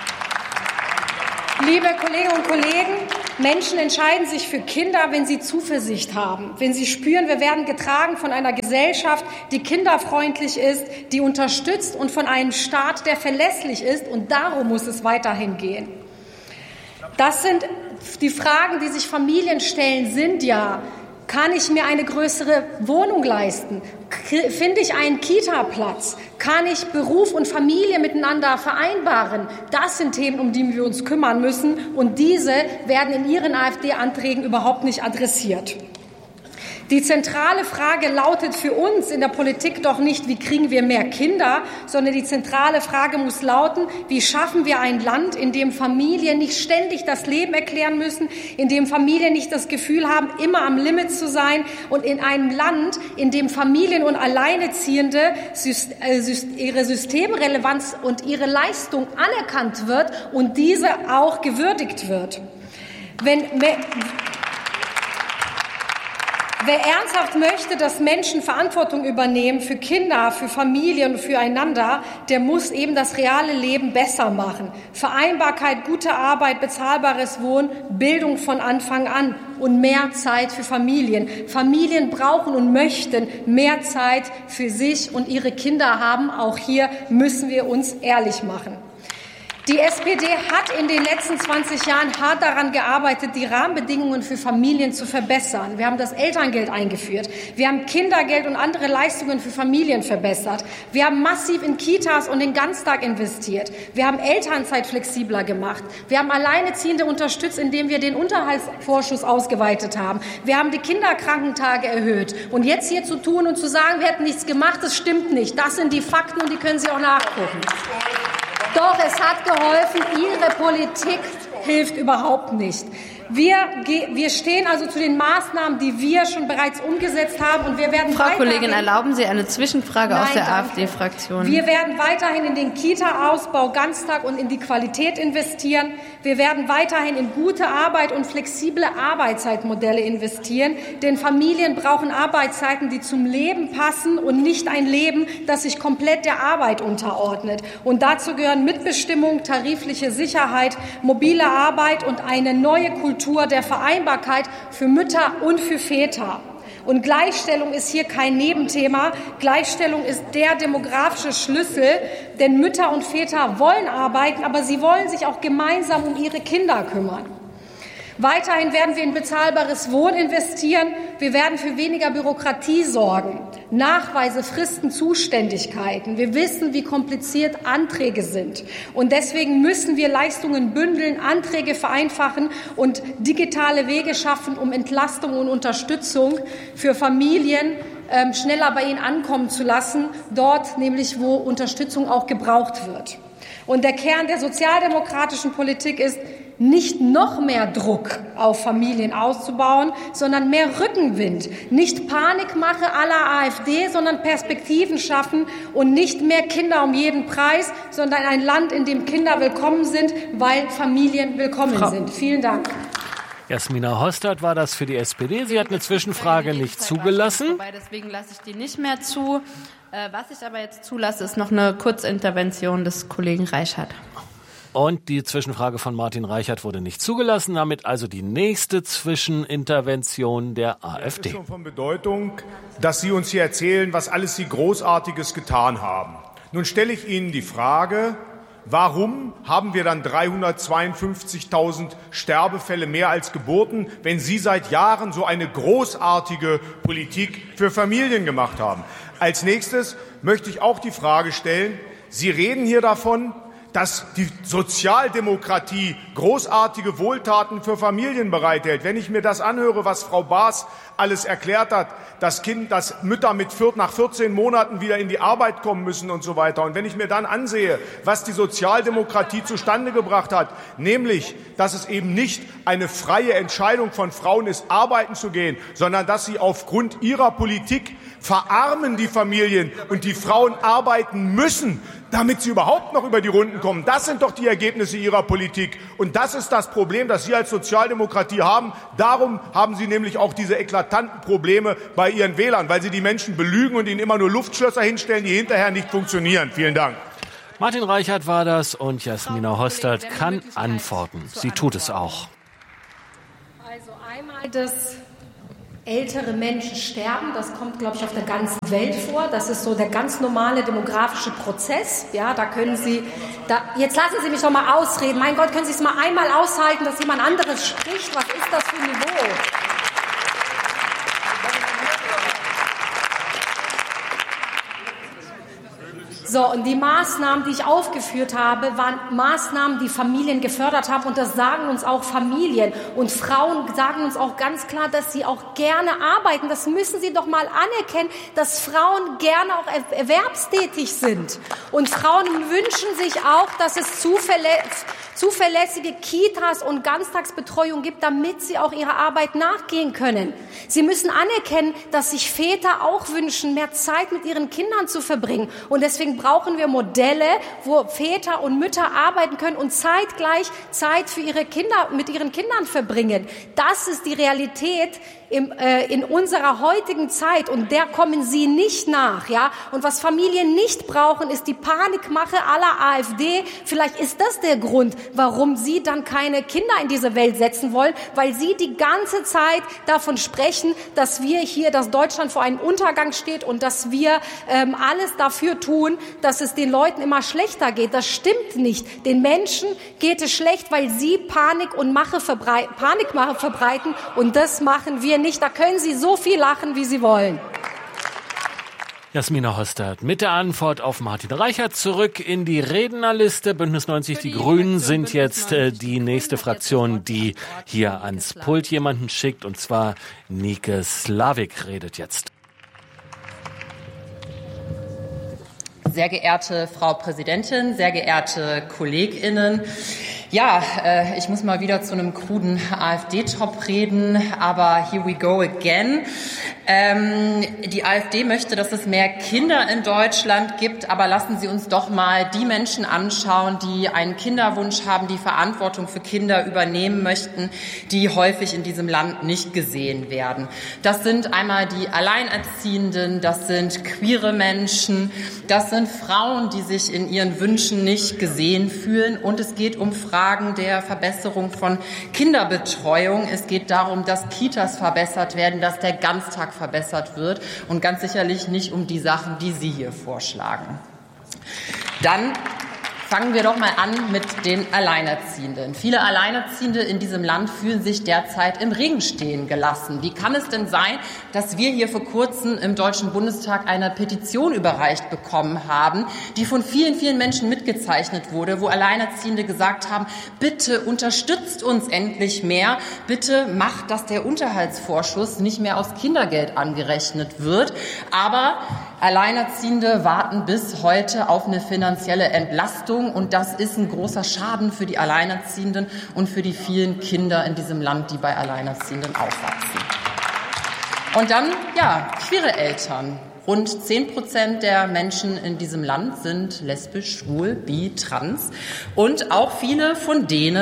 Liebe Kolleginnen und Kollegen, Menschen entscheiden sich für Kinder, wenn sie Zuversicht haben, wenn sie spüren, wir werden getragen von einer Gesellschaft, die kinderfreundlich ist, die unterstützt und von einem Staat, der verlässlich ist. Und darum muss es weiterhin gehen. Das sind die Fragen, die sich Familien stellen, sind ja: Kann ich mir eine größere Wohnung leisten? Finde ich einen Kita-Platz? Kann ich Beruf und Familie miteinander vereinbaren? Das sind Themen, um die wir uns kümmern müssen. Und diese werden in Ihren AfD-Anträgen überhaupt nicht adressiert. Die zentrale Frage lautet für uns in der Politik doch nicht, wie kriegen wir mehr Kinder, sondern die zentrale Frage muss lauten, wie schaffen wir ein Land, in dem Familien nicht ständig das Leben erklären müssen, in dem Familien nicht das Gefühl haben, immer am Limit zu sein, und in einem Land, in dem Familien und Alleinerziehende ihre Systemrelevanz und ihre Leistung anerkannt wird und diese auch gewürdigt wird. Wer ernsthaft möchte, dass Menschen Verantwortung übernehmen für Kinder, für Familien und füreinander, der muss eben das reale Leben besser machen. Vereinbarkeit, gute Arbeit, bezahlbares Wohnen, Bildung von Anfang an und mehr Zeit für Familien. Familien brauchen und möchten mehr Zeit für sich und ihre Kinder haben. Auch hier müssen wir uns ehrlich machen. Die SPD hat in den letzten 20 Jahren hart daran gearbeitet, die Rahmenbedingungen für Familien zu verbessern. Wir haben das Elterngeld eingeführt. Wir haben Kindergeld und andere Leistungen für Familien verbessert. Wir haben massiv in Kitas und den Ganztag investiert. Wir haben Elternzeit flexibler gemacht. Wir haben Alleinerziehende unterstützt, indem wir den Unterhaltsvorschuss ausgeweitet haben. Wir haben die Kinderkrankentage erhöht. Und jetzt hier zu tun und zu sagen, wir hätten nichts gemacht, das stimmt nicht. Das sind die Fakten und die können Sie auch nachgucken. Doch, es hat geholfen. Ihre Politik hilft überhaupt nicht. Wir stehen also zu den Maßnahmen, die wir schon bereits umgesetzt haben, und wir werden Frau Kollegin, erlauben Sie eine Zwischenfrage aus der AfD-Fraktion? Wir werden weiterhin in den Kita-Ausbau, Ganztag und in die Qualität investieren. Wir werden weiterhin in gute Arbeit und flexible Arbeitszeitmodelle investieren, denn Familien brauchen Arbeitszeiten, die zum Leben passen und nicht ein Leben, das sich komplett der Arbeit unterordnet. Und dazu gehören Mitbestimmung, tarifliche Sicherheit, mobile Arbeit und eine neue Kultur der Vereinbarkeit für Mütter und für Väter. Und Gleichstellung ist hier kein Nebenthema. Gleichstellung ist der demografische Schlüssel, denn Mütter und Väter wollen arbeiten, aber sie wollen sich auch gemeinsam um ihre Kinder kümmern. Weiterhin werden wir in bezahlbares Wohnen investieren. Wir werden für weniger Bürokratie sorgen. Nachweise, Fristen, Zuständigkeiten. Wir wissen, wie kompliziert Anträge sind. Und deswegen müssen wir Leistungen bündeln, Anträge vereinfachen und digitale Wege schaffen, um Entlastung und Unterstützung für Familien schneller bei ihnen ankommen zu lassen, dort nämlich, wo Unterstützung auch gebraucht wird. Und der Kern der sozialdemokratischen Politik ist, nicht noch mehr Druck auf Familien auszubauen, sondern mehr Rückenwind. Nicht Panikmache à la AfD, sondern Perspektiven schaffen und nicht mehr Kinder um jeden Preis, sondern ein Land, in dem Kinder willkommen sind, weil Familien willkommen sind. Vielen Dank. Jasmina Hostert war das für die SPD. Sie hat eine Zwischenfrage nicht zugelassen. Deswegen lasse ich die nicht mehr zu. Was ich aber jetzt zulasse, ist noch eine Kurzintervention des Kollegen Reichert. Und die Zwischenfrage von Martin Reichert wurde nicht zugelassen. Damit also die nächste Zwischenintervention der AfD. Es ist schon von Bedeutung, dass Sie uns hier erzählen, was alles Sie Großartiges getan haben. Nun stelle ich Ihnen die Frage, warum haben wir dann 352.000 Sterbefälle mehr als Geburten, wenn Sie seit Jahren so eine großartige Politik für Familien gemacht haben? Als nächstes möchte ich auch die Frage stellen, Sie reden hier davon, dass die Sozialdemokratie großartige Wohltaten für Familien bereithält. Wenn ich mir das anhöre, was Frau Baas alles erklärt hat, dass Mütter nach 14 Monaten wieder in die Arbeit kommen müssen und so weiter. Und wenn ich mir dann ansehe, was die Sozialdemokratie zustande gebracht hat, nämlich, dass es eben nicht eine freie Entscheidung von Frauen ist, arbeiten zu gehen, sondern dass sie aufgrund ihrer Politik verarmen die Familien und die Frauen arbeiten müssen, damit sie überhaupt noch über die Runden kommen. Das sind doch die Ergebnisse Ihrer Politik. Und das ist das Problem, das Sie als Sozialdemokratie haben. Darum haben Sie nämlich auch diese eklatanten Probleme bei Ihren Wählern, weil Sie die Menschen belügen und ihnen immer nur Luftschlösser hinstellen, die hinterher nicht funktionieren. Vielen Dank. Martin Reichert war das und Jasmina Hostert kann antworten. Sie tut es auch. Also einmal das ältere Menschen sterben, das kommt, glaube ich, auf der ganzen Welt vor. Das ist so der ganz normale demografische Prozess. Ja, da können Sie, jetzt lassen Sie mich doch mal ausreden. Mein Gott, können Sie es mal einmal aushalten, dass jemand anderes spricht? Was ist das für ein Niveau? So, und die Maßnahmen, die ich aufgeführt habe, waren Maßnahmen, die Familien gefördert haben. Und das sagen uns auch Familien. Und Frauen sagen uns auch ganz klar, dass sie auch gerne arbeiten. Das müssen Sie doch mal anerkennen, dass Frauen gerne auch erwerbstätig sind. Und Frauen wünschen sich auch, dass es zuverlässige Kitas und Ganztagsbetreuung gibt, damit sie auch ihrer Arbeit nachgehen können. Sie müssen anerkennen, dass sich Väter auch wünschen, mehr Zeit mit ihren Kindern zu verbringen. Und deswegen brauchen wir Modelle, wo Väter und Mütter arbeiten können und zeitgleich Zeit für ihre Kinder, mit ihren Kindern verbringen. Das ist die Realität in unserer heutigen Zeit, und der kommen Sie nicht nach, ja. Und was Familien nicht brauchen, ist die Panikmache aller AfD. Vielleicht ist das der Grund, warum Sie dann keine Kinder in diese Welt setzen wollen, weil Sie die ganze Zeit davon sprechen, dass dass Deutschland vor einem Untergang steht und dass wir alles dafür tun, dass es den Leuten immer schlechter geht. Das stimmt nicht. Den Menschen geht es schlecht, weil Sie Panikmache verbreiten, und das machen wir nicht. Da können Sie so viel lachen, wie Sie wollen. Jasmina Hostert mit der Antwort auf Martin Reichert. Zurück in die Rednerliste. Bündnis 90, die Grünen sind jetzt die nächste Fraktion, die hier ans Pult jemanden schickt. Und zwar Nike Slavik redet jetzt. Sehr geehrte Frau Präsidentin, sehr geehrte KollegInnen. Ja, ich muss mal wieder zu einem kruden AfD-Top reden, aber here we go again. Die AfD möchte, dass es mehr Kinder in Deutschland gibt, aber lassen Sie uns doch mal die Menschen anschauen, die einen Kinderwunsch haben, die Verantwortung für Kinder übernehmen möchten, die häufig in diesem Land nicht gesehen werden. Das sind einmal die Alleinerziehenden, das sind queere Menschen, das sind Frauen, die sich in ihren Wünschen nicht gesehen fühlen, und es geht um Fragen der Verbesserung von Kinderbetreuung. Es geht darum, dass Kitas verbessert werden, dass der Ganztag verbessert wird, und ganz sicherlich nicht um die Sachen, die Sie hier vorschlagen. Dann fangen wir doch mal an mit den Alleinerziehenden. Viele Alleinerziehende in diesem Land fühlen sich derzeit im Regen stehen gelassen. Wie kann es denn sein, dass wir hier vor kurzem im Deutschen Bundestag eine Petition überreicht bekommen haben, die von vielen, vielen Menschen mitgezeichnet wurde, wo Alleinerziehende gesagt haben, bitte unterstützt uns endlich mehr, bitte macht, dass der Unterhaltsvorschuss nicht mehr aus Kindergeld angerechnet wird. Aber Alleinerziehende warten bis heute auf eine finanzielle Entlastung, und das ist ein großer Schaden für die Alleinerziehenden und für die vielen Kinder in diesem Land, die bei Alleinerziehenden aufwachsen. Und dann, queere Eltern. Rund 10% der Menschen in diesem Land sind lesbisch, schwul, bi, trans, und auch viele von denen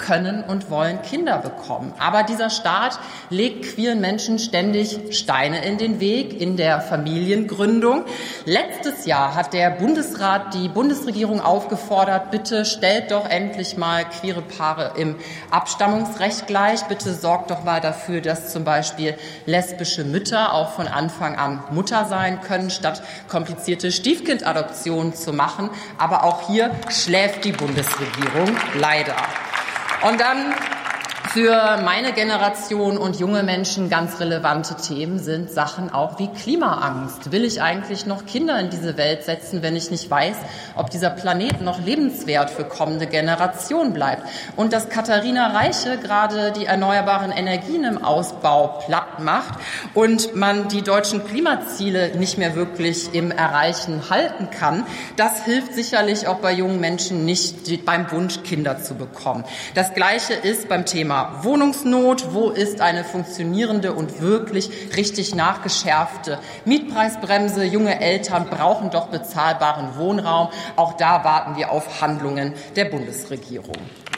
können und wollen Kinder bekommen. Aber dieser Staat legt queeren Menschen ständig Steine in den Weg in der Familiengründung. Letztes Jahr hat der Bundesrat die Bundesregierung aufgefordert, bitte stellt doch endlich mal queere Paare im Abstammungsrecht gleich. Bitte sorgt doch mal dafür, dass zum Beispiel lesbische Mütter auch von Anfang an Mutter sein können, statt komplizierte Stiefkindadoptionen zu machen. Aber auch hier schläft die Bundesregierung leider. Und dann für meine Generation und junge Menschen ganz relevante Themen sind Sachen auch wie Klimaangst. Will ich eigentlich noch Kinder in diese Welt setzen, wenn ich nicht weiß, ob dieser Planet noch lebenswert für kommende Generationen bleibt? Und dass Katharina Reiche gerade die erneuerbaren Energien im Ausbau platt macht und man die deutschen Klimaziele nicht mehr wirklich im Erreichen halten kann, das hilft sicherlich auch bei jungen Menschen nicht beim Wunsch, Kinder zu bekommen. Das Gleiche ist beim Thema Wohnungsnot. Wo ist eine funktionierende und wirklich richtig nachgeschärfte Mietpreisbremse? Junge Eltern brauchen doch bezahlbaren Wohnraum. Auch da warten wir auf Handlungen der Bundesregierung.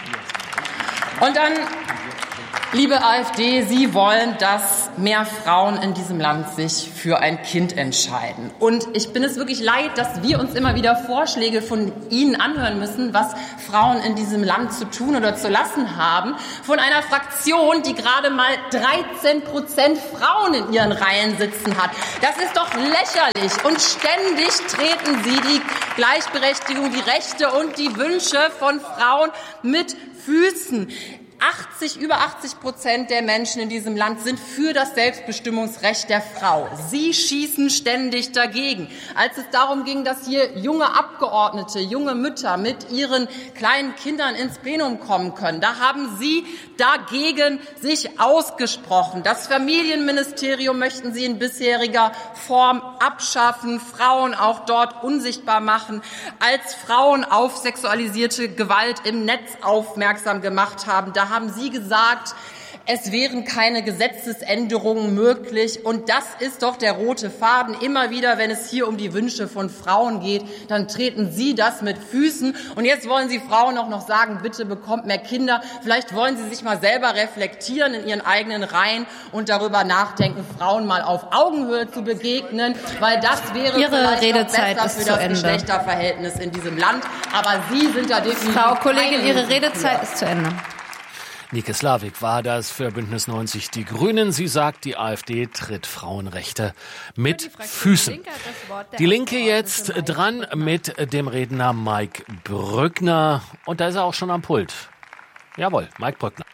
Und dann, liebe AfD, Sie wollen, dass mehr Frauen in diesem Land sich für ein Kind entscheiden. Und ich bin es wirklich leid, dass wir uns immer wieder Vorschläge von Ihnen anhören müssen, was Frauen in diesem Land zu tun oder zu lassen haben, von einer Fraktion, die gerade mal 13% Frauen in ihren Reihen sitzen hat. Das ist doch lächerlich. Und ständig treten Sie die Gleichberechtigung, die Rechte und die Wünsche von Frauen mit Füßen. Über 80% der Menschen in diesem Land sind für das Selbstbestimmungsrecht der Frau. Sie schießen ständig dagegen. Als es darum ging, dass hier junge Abgeordnete, junge Mütter mit ihren kleinen Kindern ins Plenum kommen können, da haben Sie dagegen sich ausgesprochen. Das Familienministerium möchten Sie in bisheriger Form abschaffen, Frauen auch dort unsichtbar machen. Als Frauen auf sexualisierte Gewalt im Netz aufmerksam gemacht haben, da haben Sie gesagt, es wären keine Gesetzesänderungen möglich. Und das ist doch der rote Faden. Immer wieder, wenn es hier um die Wünsche von Frauen geht, dann treten Sie das mit Füßen. Und jetzt wollen Sie Frauen auch noch sagen, bitte bekommt mehr Kinder. Vielleicht wollen Sie sich mal selber reflektieren in Ihren eigenen Reihen und darüber nachdenken, Frauen mal auf Augenhöhe zu begegnen, weil das wäre Ihre Redezeit besser für das Geschlechterverhältnis in diesem Land. Aber Sie sind da definitiv. Frau Kollegin, Ihre Redezeit ist zu Ende. Nike Slavik war das für Bündnis 90 Die Grünen. Sie sagt, die AfD tritt Frauenrechte mit Füßen. Die Linke jetzt dran mit dem Redner Mike Brückner. Und da ist er auch schon am Pult. Jawohl, Mike Brückner.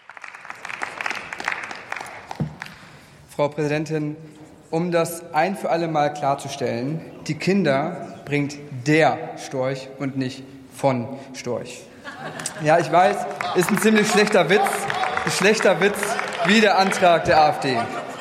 Frau Präsidentin, um das ein für alle Mal klarzustellen, die Kinder bringt der Storch und nicht von Storch. Ja, ich weiß, ist ein ziemlich schlechter Witz wie der Antrag der AfD.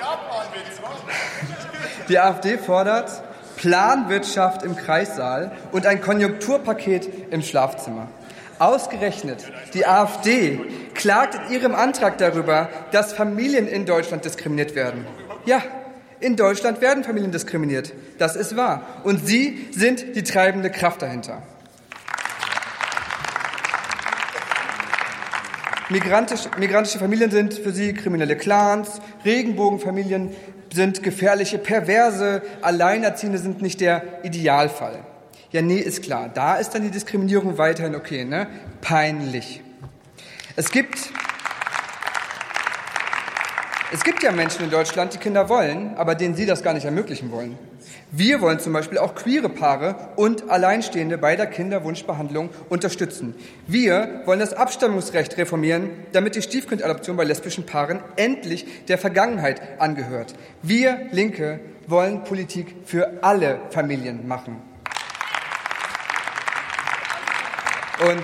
Die AfD fordert Planwirtschaft im Kreissaal und ein Konjunkturpaket im Schlafzimmer. Ausgerechnet die AfD klagt in ihrem Antrag darüber, dass Familien in Deutschland diskriminiert werden. Ja, in Deutschland werden Familien diskriminiert. Das ist wahr. Und Sie sind die treibende Kraft dahinter. Migrantische Familien sind für Sie kriminelle Clans, Regenbogenfamilien sind gefährliche Perverse, Alleinerziehende sind nicht der Idealfall. Ja, nee, ist klar, da ist dann die Diskriminierung weiterhin okay, ne? Peinlich. Es gibt ja Menschen in Deutschland, die Kinder wollen, aber denen Sie das gar nicht ermöglichen wollen. Wir wollen zum Beispiel auch queere Paare und Alleinstehende bei der Kinderwunschbehandlung unterstützen. Wir wollen das Abstammungsrecht reformieren, damit die Stiefkindadoption bei lesbischen Paaren endlich der Vergangenheit angehört. Wir Linke wollen Politik für alle Familien machen. Und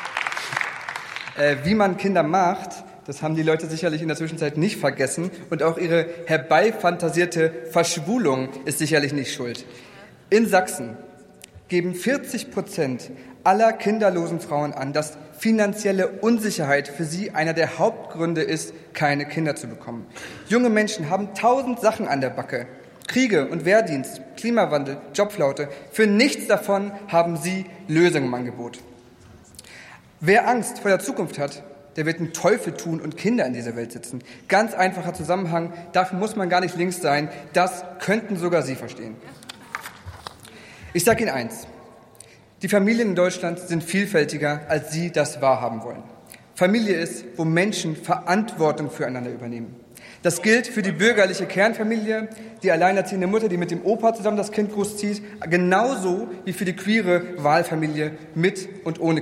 wie man Kinder macht, das haben die Leute sicherlich in der Zwischenzeit nicht vergessen. Und auch ihre herbeifantasierte Verschwulung ist sicherlich nicht schuld. In Sachsen geben 40% aller kinderlosen Frauen an, dass finanzielle Unsicherheit für sie einer der Hauptgründe ist, keine Kinder zu bekommen. Junge Menschen haben 1000 Sachen an der Backe. Kriege und Wehrdienst, Klimawandel, Jobflaute. Für nichts davon haben sie Lösungen im Angebot. Wer Angst vor der Zukunft hat, der wird einen Teufel tun und Kinder in dieser Welt sitzen. Ganz einfacher Zusammenhang, dafür muss man gar nicht links sein, das könnten sogar Sie verstehen. Ich sage Ihnen eins, die Familien in Deutschland sind vielfältiger, als Sie das wahrhaben wollen. Familie ist, wo Menschen Verantwortung füreinander übernehmen. Das gilt für die bürgerliche Kernfamilie, die alleinerziehende Mutter, die mit dem Opa zusammen das Kind großzieht, genauso wie für die queere Wahlfamilie mit und ohne